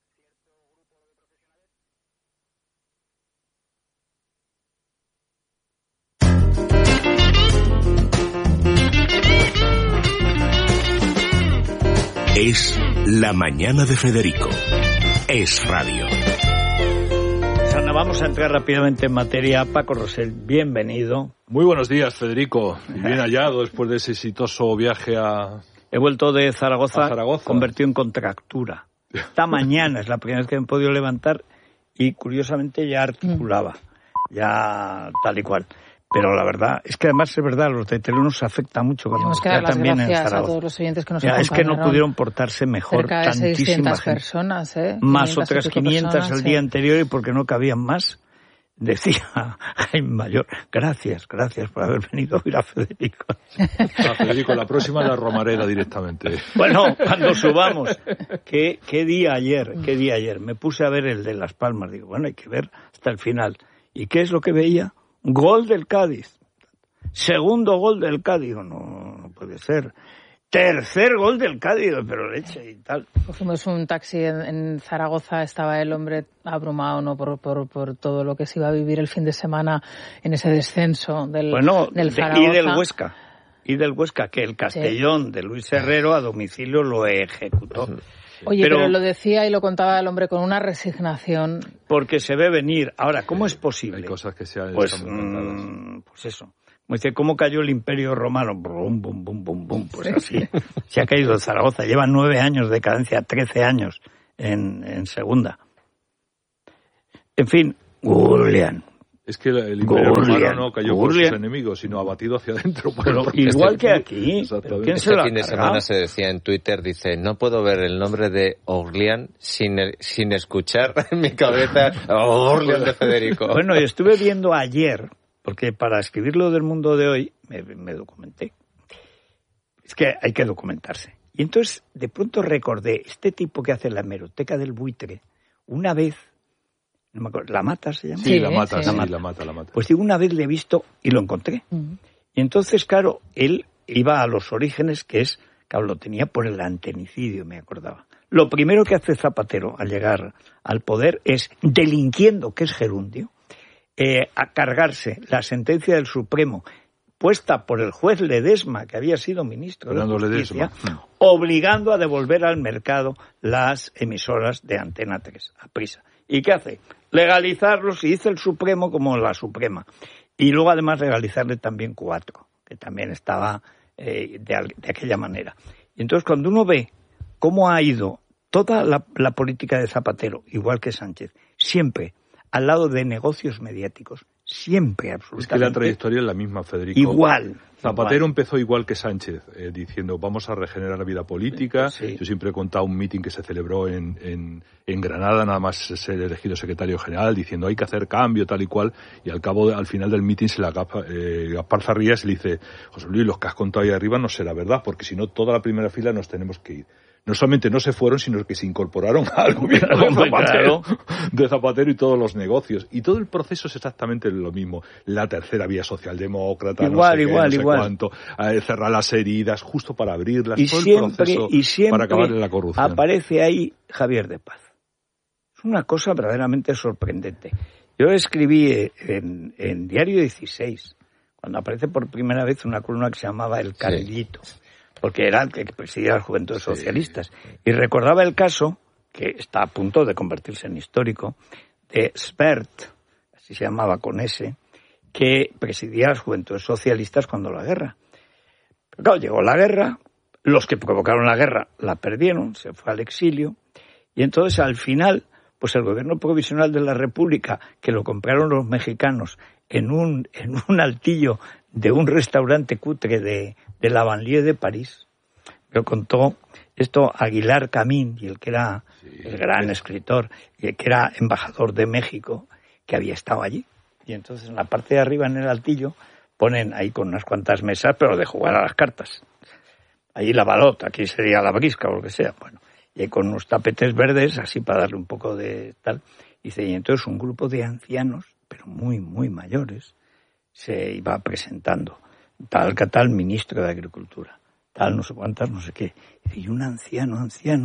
Es la mañana de Federico. Es radio. Sana, vamos a entrar rápidamente en materia. Paco Rosell, bienvenido. Muy buenos días, Federico. Bien hallado después de ese exitoso viaje a... He vuelto de Zaragoza, convertido en contractura. Esta mañana es la primera vez que me he podido levantar y curiosamente ya articulaba, ya tal y cual. Pero la verdad, es que además es verdad, los de Tele nos afecta mucho. Tenemos que dar las gracias a todos los oyentes que nos acompañaron. Es que no pudieron portarse mejor, cerca de tantísima 600 personas, más otras 500 personas, el día anterior y porque no cabían más. Decía Jaime Mayor, gracias por haber venido a oír a Federico. A Federico, la próxima la Romareda directamente. Bueno, cuando subamos. ¿Qué día ayer? Me puse a ver el de Las Palmas. Digo, bueno, hay que ver hasta el final. ¿Y qué es lo que veía? Gol del Cádiz. Segundo gol del Cádiz. No puede ser. Tercer gol del Cádiz, pero leche y tal. Cogimos un taxi en Zaragoza, estaba el hombre abrumado, ¿no? por todo lo que se iba a vivir el fin de semana en ese descenso del Zaragoza. Y del Huesca, que el Castellón de Luis Herrero a domicilio lo ejecutó. Oye, pero lo decía y lo contaba el hombre con una resignación. Porque se ve venir. Ahora, ¿cómo es posible? Hay cosas que se han pues eso. Dice, ¿cómo cayó el Imperio Romano? Bum, bum, bum, bum, bum. Pues así. Se ha caído Zaragoza. Lleva 9 años de cadencia, 13 años en segunda. En fin, Julián. Es que el Imperio Romano no cayó por sus enemigos, sino abatido hacia adentro. Pero igual que aquí. Este fin de semana se decía en Twitter, dice, no puedo ver el nombre de Orleán sin escuchar en mi cabeza Orleán de Federico. Bueno, y estuve viendo ayer, porque para escribir lo del Mundo de hoy me documenté. Es que hay que documentarse. Y entonces de pronto recordé este tipo que hace la hemeroteca del buitre. Una vez, no me acuerdo, ¿La Mata se llama? Sí, La Mata. Pues digo, una vez le he visto y lo encontré. Y entonces, claro, él iba a los orígenes, que es, claro, lo tenía por el antenicidio, me acordaba. Lo primero que hace Zapatero al llegar al poder es, delinquiendo, que es gerundio, a cargarse la sentencia del Supremo puesta por el juez Ledesma, que había sido ministro de Justicia, obligando a devolver al mercado las emisoras de Antena 3, a prisa. ¿Y qué hace? Legalizarlos, y hizo el Supremo como la Suprema. Y luego además legalizarle también 4, que también estaba de aquella manera. Y entonces cuando uno ve cómo ha ido toda la política de Zapatero, igual que Sánchez, siempre al lado de negocios mediáticos, siempre, absolutamente. Es que la trayectoria es la misma, Federico. Igual. Zapatero empezó igual que Sánchez, diciendo vamos a regenerar la vida política. Sí. Yo siempre he contado un mitin que se celebró en Granada, nada más ser elegido secretario general, diciendo hay que hacer cambio, tal y cual, y al final del mitin se le Gaspar Zarrías y le dice, José Luis, los que has contado ahí arriba no será verdad, porque si no toda la primera fila nos tenemos que ir. No solamente no se fueron, sino que se incorporaron al gobierno de Zapatero y todos los negocios. Y todo el proceso es exactamente lo mismo. La tercera vía socialdemócrata, igual. Cuánto, cerrar las heridas, justo para abrirlas, todo el proceso para acabar en la corrupción. Aparece ahí Javier de Paz. Es una cosa verdaderamente sorprendente. Yo escribí en Diario 16, cuando aparece por primera vez una columna que se llamaba El Carellito. Sí. Porque era el que presidía las Juventudes Socialistas. Y recordaba el caso, que está a punto de convertirse en histórico, de Spert, así se llamaba con S, que presidía las Juventudes Socialistas cuando la guerra. Pero claro, llegó la guerra, los que provocaron la guerra la perdieron, se fue al exilio, y entonces al final, pues el gobierno provisional de la República, que lo compraron los mexicanos en un altillo de un restaurante cutre de la banlieue de París. Lo contó esto Aguilar Camín, y el que era el gran escritor, y el que era embajador de México, que había estado allí. Y entonces en la parte de arriba, en el altillo, ponen ahí con unas cuantas mesas, pero de jugar a las cartas. Allí la balota, aquí sería la brisca o lo que sea. Bueno, y ahí con unos tapetes verdes, así para darle un poco de tal. Y entonces un grupo de ancianos, pero muy, muy mayores, se iba presentando. Tal ministro de Agricultura, tal no sé cuántas, no sé qué. Y un anciano,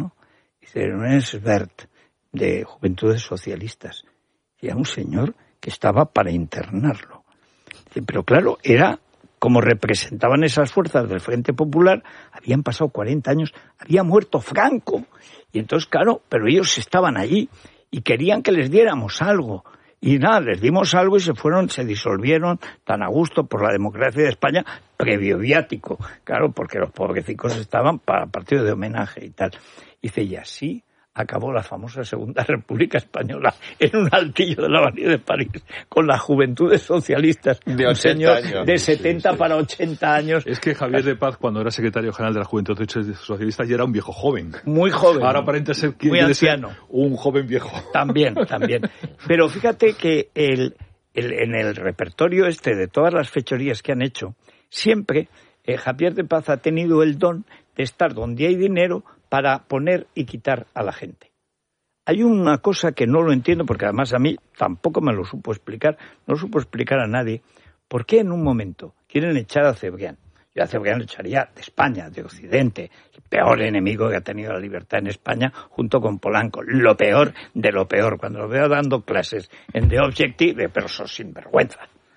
dice, no es Bert, de Juventudes Socialistas. Y era un señor que estaba para internarlo. Pero claro, era como representaban esas fuerzas del Frente Popular, habían pasado 40 años, había muerto Franco. Y entonces, claro, pero ellos estaban allí y querían que les diéramos algo. Y nada, les dimos algo y se disolvieron tan a gusto por la democracia de España, previo viático, claro, porque los pobrecicos estaban para partido de homenaje y tal. Dice, y así acabó la famosa Segunda República Española en un altillo de la Avenida de París, con las Juventudes Socialistas, de un señor años. De 70 para 80 años. Es que Javier de Paz, cuando era secretario general de las Juventudes Socialistas, ya era un viejo joven. Muy joven. Ahora aparenta ser muy anciano. Un joven viejo. También. Pero fíjate que en el repertorio de todas las fechorías que han hecho, siempre Javier de Paz ha tenido el don de estar donde hay dinero para poner y quitar a la gente. Hay una cosa que no lo entiendo, porque además a mí tampoco me lo supo explicar, no supo explicar a nadie, por qué en un momento quieren echar a Cebrián. Yo a Cebrián lo echaría de España, de Occidente, el peor enemigo que ha tenido la libertad en España, junto con Polanco, lo peor de lo peor. Cuando lo veo dando clases en The Objective, pero sos sinvergüenza,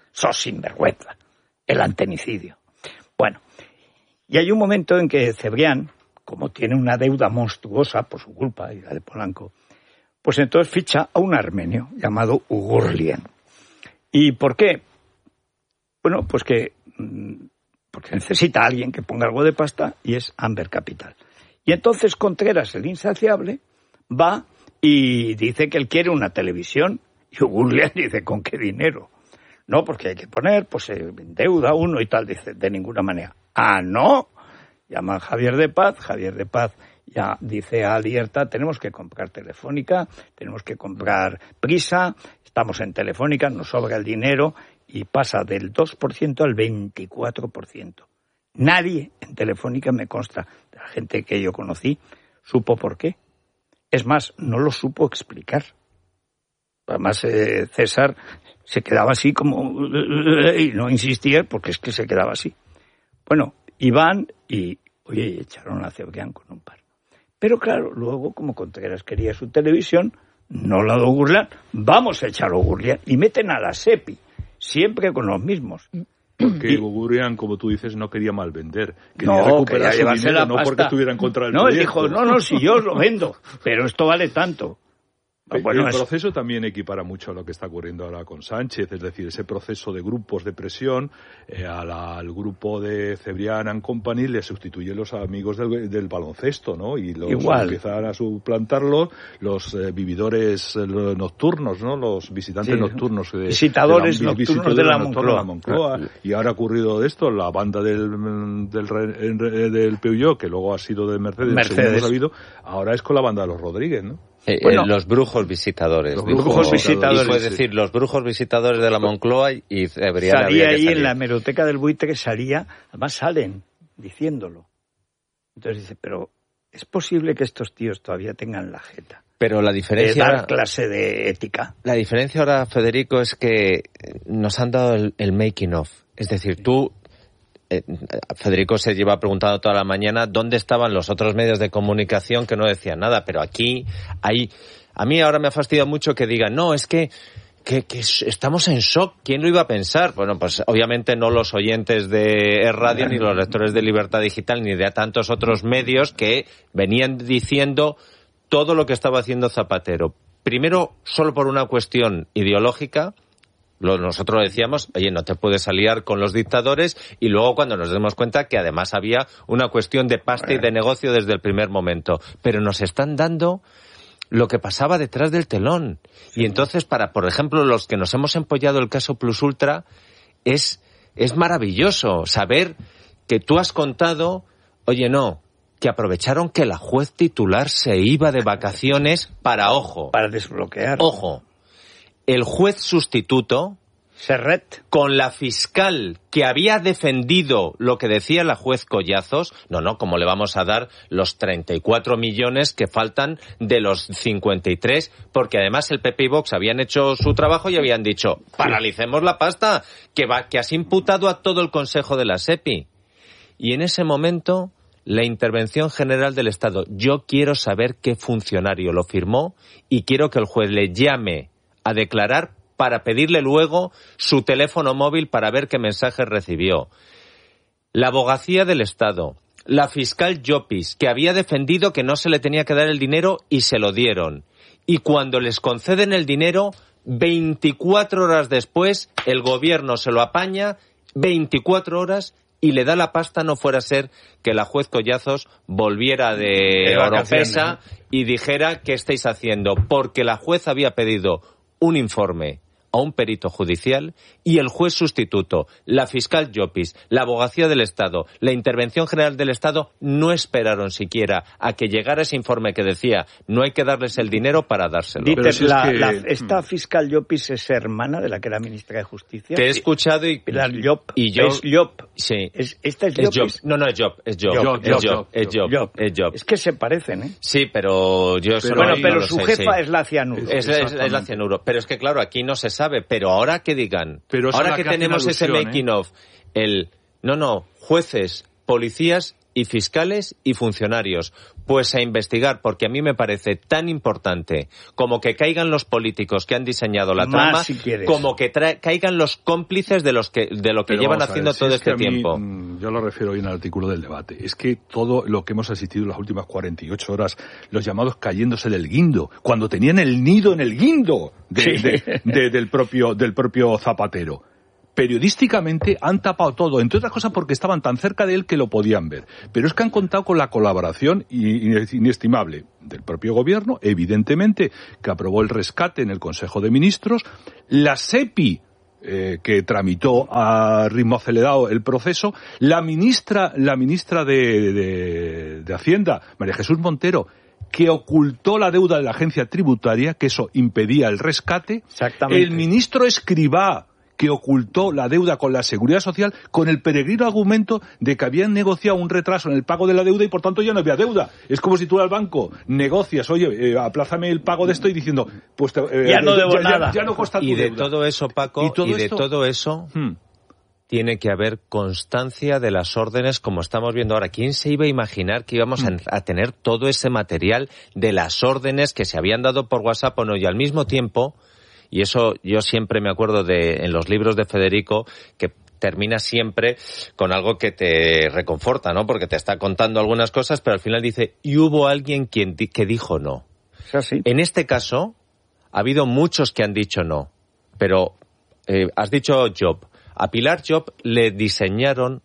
el antenicidio. Bueno, y hay un momento en que Cebrián, como tiene una deuda monstruosa por su culpa y la de Polanco, pues entonces ficha a un armenio llamado Ugurlian. ¿Y por qué? Bueno, pues porque necesita a alguien que ponga algo de pasta y es Amber Capital. Y entonces Contreras, el insaciable, va y dice que él quiere una televisión y Ugurlian dice, ¿con qué dinero? No, porque hay que poner, pues se endeuda uno y tal, dice, de ninguna manera. ¡Ah, no! Llama a Javier de Paz ya dice a Alierta, tenemos que comprar Telefónica, tenemos que comprar Prisa, estamos en Telefónica, nos sobra el dinero, y pasa del 2% al 24%. Nadie en Telefónica, me consta, de la gente que yo conocí, supo por qué. Es más, no lo supo explicar. Además, César se quedaba así como... y no insistía porque es que se quedaba así. Bueno, iban y, oye, echaron a Cebrián con un par. Pero claro, luego, como Contreras quería su televisión, no la de Ugurlian, vamos a echar a Ugurlian. Y meten a la SEPI, siempre con los mismos. Porque Ugurlian, como tú dices, no quería mal vender. Quería recuperar su dinero, no porque estuviera en contra del proyecto. Él dijo, no, si yo os lo vendo, pero esto vale tanto. Bueno, el proceso también equipara mucho a lo que está ocurriendo ahora con Sánchez, es decir, ese proceso de grupos de presión al grupo de Cebrián and Company le sustituyen los amigos del baloncesto, ¿no? Y los empiezan a suplantarlos los vividores nocturnos, ¿no? Los visitantes nocturnos. Visitadores nocturnos de la Moncloa. Y ahora ha ocurrido de esto, la banda del Peugeot, que luego ha sido de Mercedes. Según hemos sabido, ahora es con la banda de los Rodríguez, ¿no? Los brujos visitadores. Los brujos visitadores. Y fue decir, los brujos visitadores de la Moncloa y Cebrián salía ahí en la hemeroteca del Buitre, además salen diciéndolo. Entonces dice, pero ¿es posible que estos tíos todavía tengan la jeta? Pero la diferencia de dar clase de ética. La diferencia ahora, Federico, es que nos han dado el making of. Es decir, Federico se lleva preguntando toda la mañana dónde estaban los otros medios de comunicación que no decían nada, pero aquí a mí ahora me ha fastidiado mucho que digan, no, es que estamos en shock, ¿quién lo iba a pensar? Bueno, pues obviamente no los oyentes de Radio ni los lectores de Libertad Digital ni de tantos otros medios que venían diciendo todo lo que estaba haciendo Zapatero. Primero, solo por una cuestión ideológica. Nosotros decíamos, oye, no te puedes aliar con los dictadores, y luego cuando nos demos cuenta que además había una cuestión de pasta y de negocio desde el primer momento. Pero nos están dando lo que pasaba detrás del telón. Y entonces, por ejemplo, los que nos hemos empollado el caso Plus Ultra, es maravilloso saber que tú has contado, oye, no, que aprovecharon que la juez titular se iba de vacaciones para desbloquear. Ojo. El juez sustituto, Serret, con la fiscal que había defendido lo que decía la juez Collazos, no, ¿cómo le vamos a dar los 34 millones que faltan de los 53? Porque además el PP y Vox habían hecho su trabajo y habían dicho, paralicemos la pasta, que has imputado a todo el Consejo de la SEPI. Y en ese momento, la Intervención General del Estado, yo quiero saber qué funcionario lo firmó y quiero que el juez le llame a declarar para pedirle luego su teléfono móvil para ver qué mensajes recibió. La Abogacía del Estado, la fiscal Llopis, que había defendido que no se le tenía que dar el dinero y se lo dieron. Y cuando les conceden el dinero, 24 horas después, el gobierno se lo apaña, 24 horas, y le da la pasta, no fuera a ser que la juez Collazos volviera de Oropesa y dijera ¿qué estáis haciendo? Porque la juez había pedido un informe a un perito judicial y el juez sustituto, la fiscal Llopis, la Abogacía del Estado, la Intervención General del Estado no esperaron siquiera a que llegara ese informe que decía no hay que darles el dinero para dárselo. Esta fiscal Llopis es hermana de la que era ministra de Justicia. Te he escuchado y yo... Es Llop. Sí. ¿Esta es Llopis? No, es Llop. Es Llop. Es que se parecen, ¿eh? Sí, pero yo... pero su jefa es la Cianuro. Es la Cianuro. Pero es que claro, aquí no se sabe. Pero ahora que digan, ahora que tenemos ese making of, No, jueces, policías y fiscales y funcionarios. Pues a investigar, porque a mí me parece tan importante como que caigan los políticos que han diseñado la trama, como que caigan los cómplices de lo que pero llevan haciendo todo este tiempo. Yo lo refiero hoy en el artículo del debate. Es que todo lo que hemos asistido en las últimas 48 horas, los llamados cayéndose del guindo, cuando tenían el nido en el guindo del propio Zapatero. Periodísticamente han tapado todo, entre otras cosas porque estaban tan cerca de él que lo podían ver. Pero es que han contado con la colaboración inestimable del propio gobierno, evidentemente, que aprobó el rescate en el Consejo de Ministros, la SEPI, que tramitó a ritmo acelerado el proceso, la ministra de Hacienda, María Jesús Montero, que ocultó la deuda de la agencia tributaria, que eso impedía el rescate, el ministro Escrivá, que ocultó la deuda con la Seguridad Social con el peregrino argumento de que habían negociado un retraso en el pago de la deuda y por tanto ya no había deuda. Es como si tú al banco negocias, oye, aplázame el pago de esto y diciendo, pues ya no debo nada. Ya no cuesta tu deuda. De todo eso, Paco, de todo eso tiene que haber constancia de las órdenes como estamos viendo ahora. ¿Quién se iba a imaginar que íbamos a tener todo ese material de las órdenes que se habían dado por WhatsApp o no? Y al mismo tiempo, y eso yo siempre me acuerdo en los libros de Federico, que termina siempre con algo que te reconforta, ¿no? Porque te está contando algunas cosas, pero al final dice, y hubo alguien que dijo no. ¿Sí? En este caso, ha habido muchos que han dicho no, pero has dicho Job. A Pilar Job le diseñaron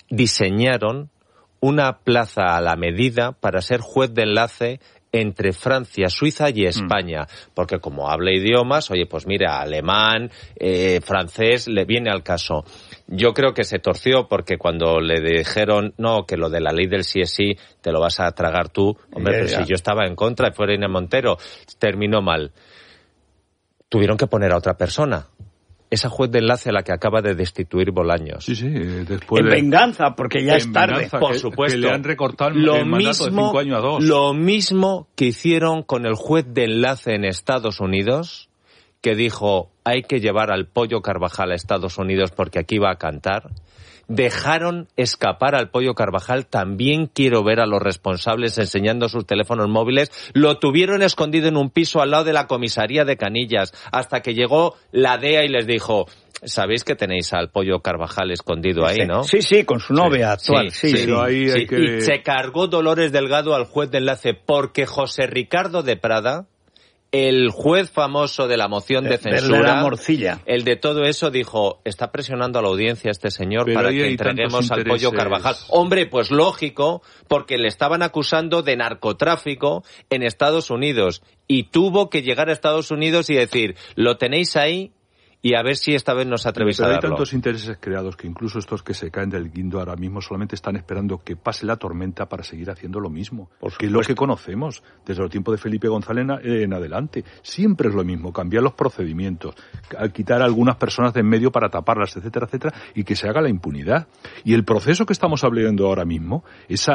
una plaza a la medida para ser juez de enlace entre Francia, Suiza y España, porque como habla idiomas, oye, pues mira, alemán, francés, le viene al caso. Yo creo que se torció porque cuando le dijeron, no, que lo de la ley del sí es sí, te lo vas a tragar tú, hombre, pero si yo estaba en contra y fuera Inés Montero, terminó mal. Tuvieron que poner a otra persona. Esa juez de enlace a la que acaba de destituir Bolaños. Sí, después en venganza, porque ya es tarde. Por supuesto. Que le han recortado el mandato de 5 años a 2. Lo mismo que hicieron con el juez de enlace en Estados Unidos, que dijo, hay que llevar al Pollo Carvajal a Estados Unidos porque aquí va a cantar. Dejaron escapar al Pollo Carvajal. También quiero ver a los responsables enseñando sus teléfonos móviles. Lo tuvieron escondido en un piso al lado de la comisaría de Canillas hasta que llegó la DEA y les dijo, sabéis que tenéis al Pollo Carvajal escondido ahí, ¿no? Sí, con su novia actual. Sí. Pero ahí hay que... Y se cargó Dolores Delgado al juez de enlace porque José Ricardo de Prada, el juez famoso de la moción de censura, el de todo eso, dijo, está presionando a la audiencia este señor para que entreguemos al Pollo Carvajal. Hombre, pues lógico, porque le estaban acusando de narcotráfico en Estados Unidos y tuvo que llegar a Estados Unidos y decir, lo tenéis ahí y a ver si esta vez nos atrevéis a darlo. Hay tantos intereses creados que incluso estos que se caen del guindo ahora mismo solamente están esperando que pase la tormenta para seguir haciendo lo mismo. Que es lo que conocemos desde el tiempo de Felipe González en adelante. Siempre es lo mismo, cambiar los procedimientos, quitar a algunas personas de en medio para taparlas, etcétera, etcétera, y que se haga la impunidad. Y el proceso que estamos hablando ahora mismo,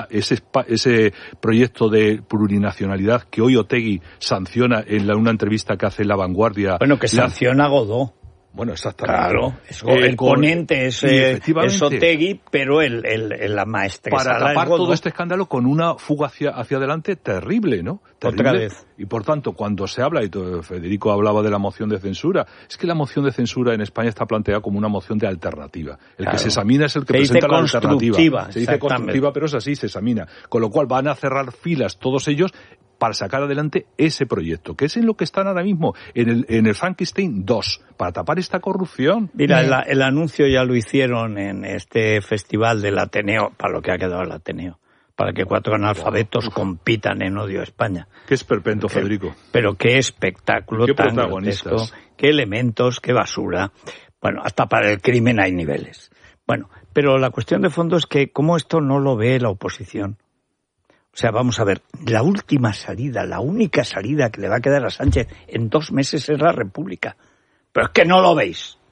ese proyecto de plurinacionalidad que hoy Otegi sanciona en una entrevista que hace en La Vanguardia. Bueno, que sanciona Godó. Bueno, exactamente. Claro, el ponente es Otegi, pero la maestra para tapar todo este escándalo con una fuga hacia adelante terrible, ¿no? Terrible. Otra vez. Y por tanto, cuando se habla, y Federico hablaba de la moción de censura, es que la moción de censura en España está planteada como una moción de alternativa. El que se examina es el que presenta la alternativa. Se dice constructiva, pero es así, se examina. Con lo cual van a cerrar filas todos ellos para sacar adelante ese proyecto, que es en lo que están ahora mismo, en el Frankenstein 2, para tapar esta corrupción. Mira, el anuncio ya lo hicieron en este festival del Ateneo, para lo que ha quedado el Ateneo, para que 4 analfabetos compitan en Odio a España. Qué esperpento, Federico. Pero qué espectáculo, qué tan protagonistas, grotesco, qué elementos, qué basura. Bueno, hasta para el crimen hay niveles. Bueno, pero la cuestión de fondo es que cómo esto no lo ve la oposición. O sea, vamos a ver, la última salida, la única salida que le va a quedar a Sánchez en 2 meses es la República. Pero es que no lo veis.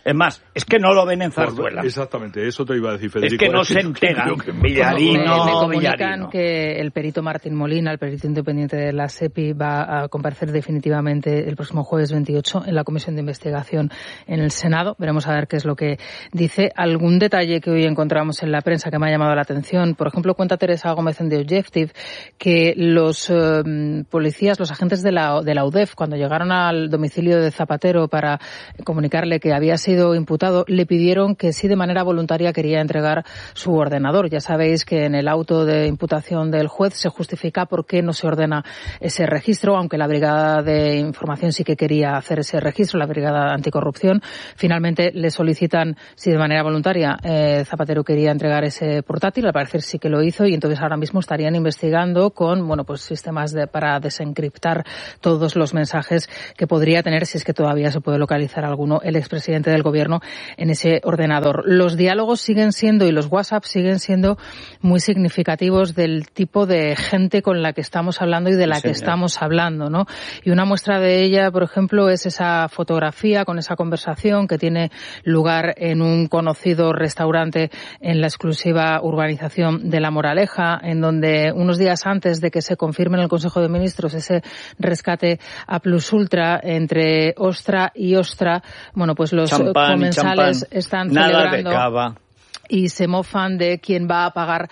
Es más, es que no lo ven en Zarzuela. Exactamente, eso te iba a decir, Federico. Es que no se enteran. Villarino, me comunican que el perito Martín Molina, el perito independiente de la SEPI, va a comparecer definitivamente el próximo jueves 28 en la comisión de investigación en el Senado. Veremos a ver qué es lo que dice. Algún detalle que hoy encontramos en la prensa que me ha llamado la atención. Por ejemplo, cuenta Teresa Gómez en The Objective que los policías, los agentes de la UDEF, cuando llegaron al domicilio de Zapatero para comunicarle que había sido imputado, le pidieron que si de manera voluntaria quería entregar su ordenador. Ya sabéis que en el auto de imputación del juez se justifica por qué no se ordena ese registro, aunque la Brigada de Información sí que quería hacer ese registro, la Brigada Anticorrupción. Finalmente le solicitan si de manera voluntaria Zapatero quería entregar ese portátil, al parecer sí que lo hizo, y entonces ahora mismo estarían investigando con sistemas para desencriptar todos los mensajes que podría tener, si es que todavía se puede localizar alguno, el expresidente del Gobierno en ese ordenador. Los diálogos siguen siendo y los WhatsApp siguen siendo muy significativos del tipo de gente con la que estamos hablando y de la que estamos hablando, ¿no? Y una muestra de ella, por ejemplo, es esa fotografía con esa conversación que tiene lugar en un conocido restaurante en la exclusiva urbanización de La Moraleja, en donde unos días antes de que se confirme en el Consejo de Ministros ese rescate a Plus Ultra entre Ostra y Ostra, pues los comensales están celebrando. Nada de cava. Y se mofan de quién va a pagar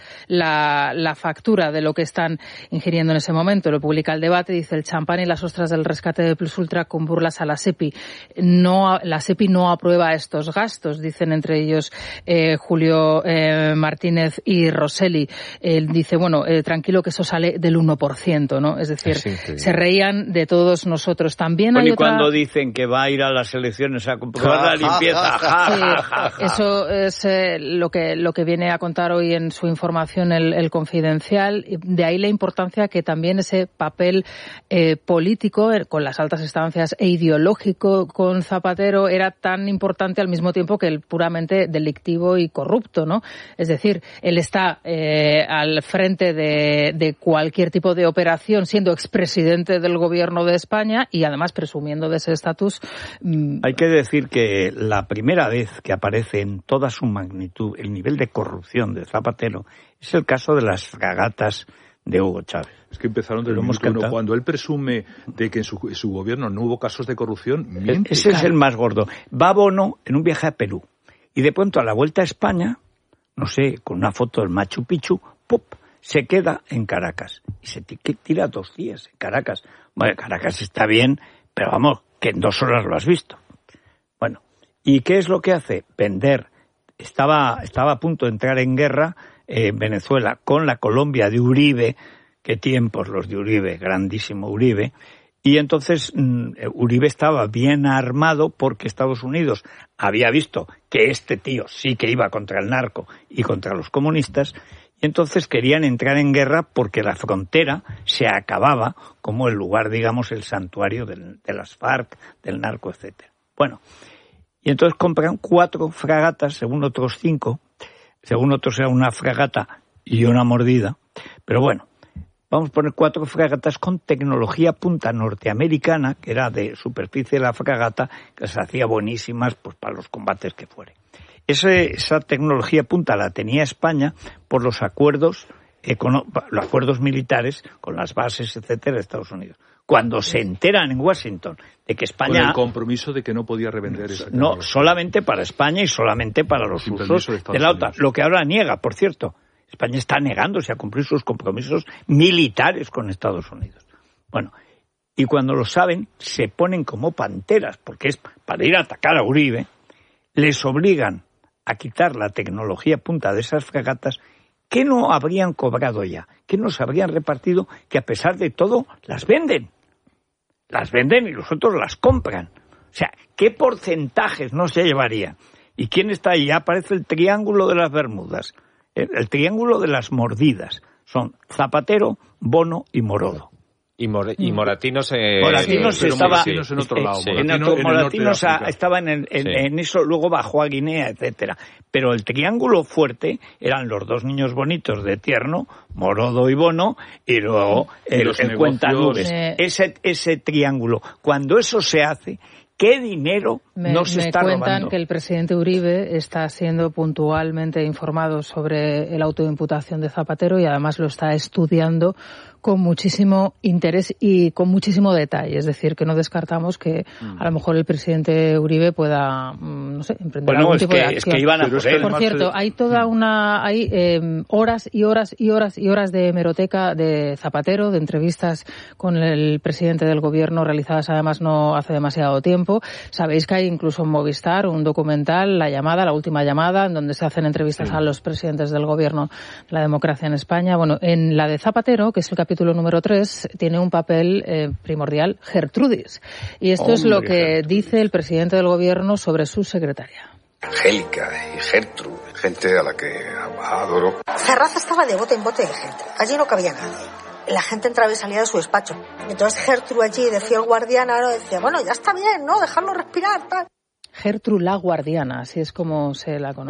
la factura de lo que están ingiriendo en ese momento. Lo publica El Debate, dice: el champán y las ostras del rescate de Plus Ultra con burlas a la SEPI. La SEPI no aprueba estos gastos, dicen entre ellos Julio Martínez y Rosselli. Él dice, tranquilo que eso sale del 1%, ¿no? Es decir, se reían de todos nosotros. También hay cuando dicen que va a ir a las elecciones a comprobar la limpieza. Eso es lo que viene a contar hoy en su información el Confidencial. De ahí la importancia que también ese papel político con las altas estancias e ideológico con Zapatero era tan importante al mismo tiempo que el puramente delictivo y corrupto, ¿no? Es decir, él está al frente de cualquier tipo de operación siendo expresidente del Gobierno de España y además presumiendo de ese estatus. Hay que decir que la primera vez que aparece en toda su magnitud el nivel de corrupción de Zapatero es el caso de las fragatas de Hugo Chávez. Es que empezaron desde el minuto uno. Cuando él presume de que en su gobierno no hubo casos de corrupción, miente. Ese es el más gordo. Va Bono en un viaje a Perú y de pronto a la vuelta a España, con una foto del Machu Picchu, ¡pum!, se queda en Caracas. Y se tira 2 días en Caracas. Bueno, Caracas está bien, pero vamos, que en 2 horas lo has visto. Bueno, ¿y qué es lo que hace? Vender. Estaba a punto de entrar en guerra Venezuela con la Colombia de Uribe. Qué tiempos los de Uribe, grandísimo Uribe. Y entonces Uribe estaba bien armado porque Estados Unidos había visto que este tío sí que iba contra el narco y contra los comunistas, y entonces querían entrar en guerra porque la frontera se acababa como el lugar, digamos, el santuario de las FARC, del narco, etcétera. Bueno, y entonces compran 4 fragatas, según otros 5, según otros era una fragata y una mordida, pero bueno, vamos a poner 4 fragatas con tecnología punta norteamericana, que era de superficie de la fragata, que se hacía buenísimas pues para los combates que fuere. Esa tecnología punta la tenía España por los acuerdos militares con las bases, etcétera, de Estados Unidos. Cuando se enteran en Washington de que España... Con el compromiso de que no podía revender esa tecnología. No, solamente para España y solamente para los usos de la OTAN. Lo que ahora niega, por cierto. España está negándose a cumplir sus compromisos militares con Estados Unidos. Bueno, y cuando lo saben, se ponen como panteras, porque es para ir a atacar a Uribe, les obligan a quitar la tecnología punta de esas fragatas que no habrían cobrado ya, que nos habrían repartido, que a pesar de todo las venden. Las venden y los otros las compran. O sea, ¿qué porcentajes no se llevarían? ¿Y quién está ahí? Ya aparece el triángulo de las Bermudas. El triángulo de las mordidas. Son Zapatero, Bono y Morodo. Y Moratinos estaba en otro lado. Moratinos estaba en eso, luego bajó a Guinea, etcétera. Pero el triángulo fuerte eran los 2 niños bonitos de tierno, Morodo y Bono, y luego el cuentanubes. Ese triángulo. Cuando eso se hace, ¿Qué dinero no se está robando? Me cuentan que el presidente Uribe está siendo puntualmente informado sobre el auto de imputación de Zapatero y además lo está estudiando con muchísimo interés y con muchísimo detalle. Es decir, que no descartamos que a lo mejor el presidente Uribe pueda, no sé, emprender algún tipo de acción. Es que iban a por cierto, hay toda hay horas y horas y horas y horas de hemeroteca de Zapatero, de entrevistas con el presidente del gobierno realizadas además no hace demasiado tiempo. Sabéis que hay incluso en Movistar un documental, La última llamada, en donde se hacen entrevistas a los presidentes del gobierno de la democracia en España. Bueno, en la de Zapatero, que es el capítulo número 3, tiene un papel primordial Gertrudis. Y esto es lo que dice el presidente del gobierno sobre su secretaria. Angélica y Gertrude, gente a la que adoro. Ferraz estaba de bote en bote de gente. Allí no cabía nadie. La gente entraba y salía de su despacho. Entonces Gertrude allí, de fiel guardiana, ¿no? Decía, bueno, ya está bien, ¿no? Dejarlo respirar, tal. Gertrude la guardiana, así es como se la conoce.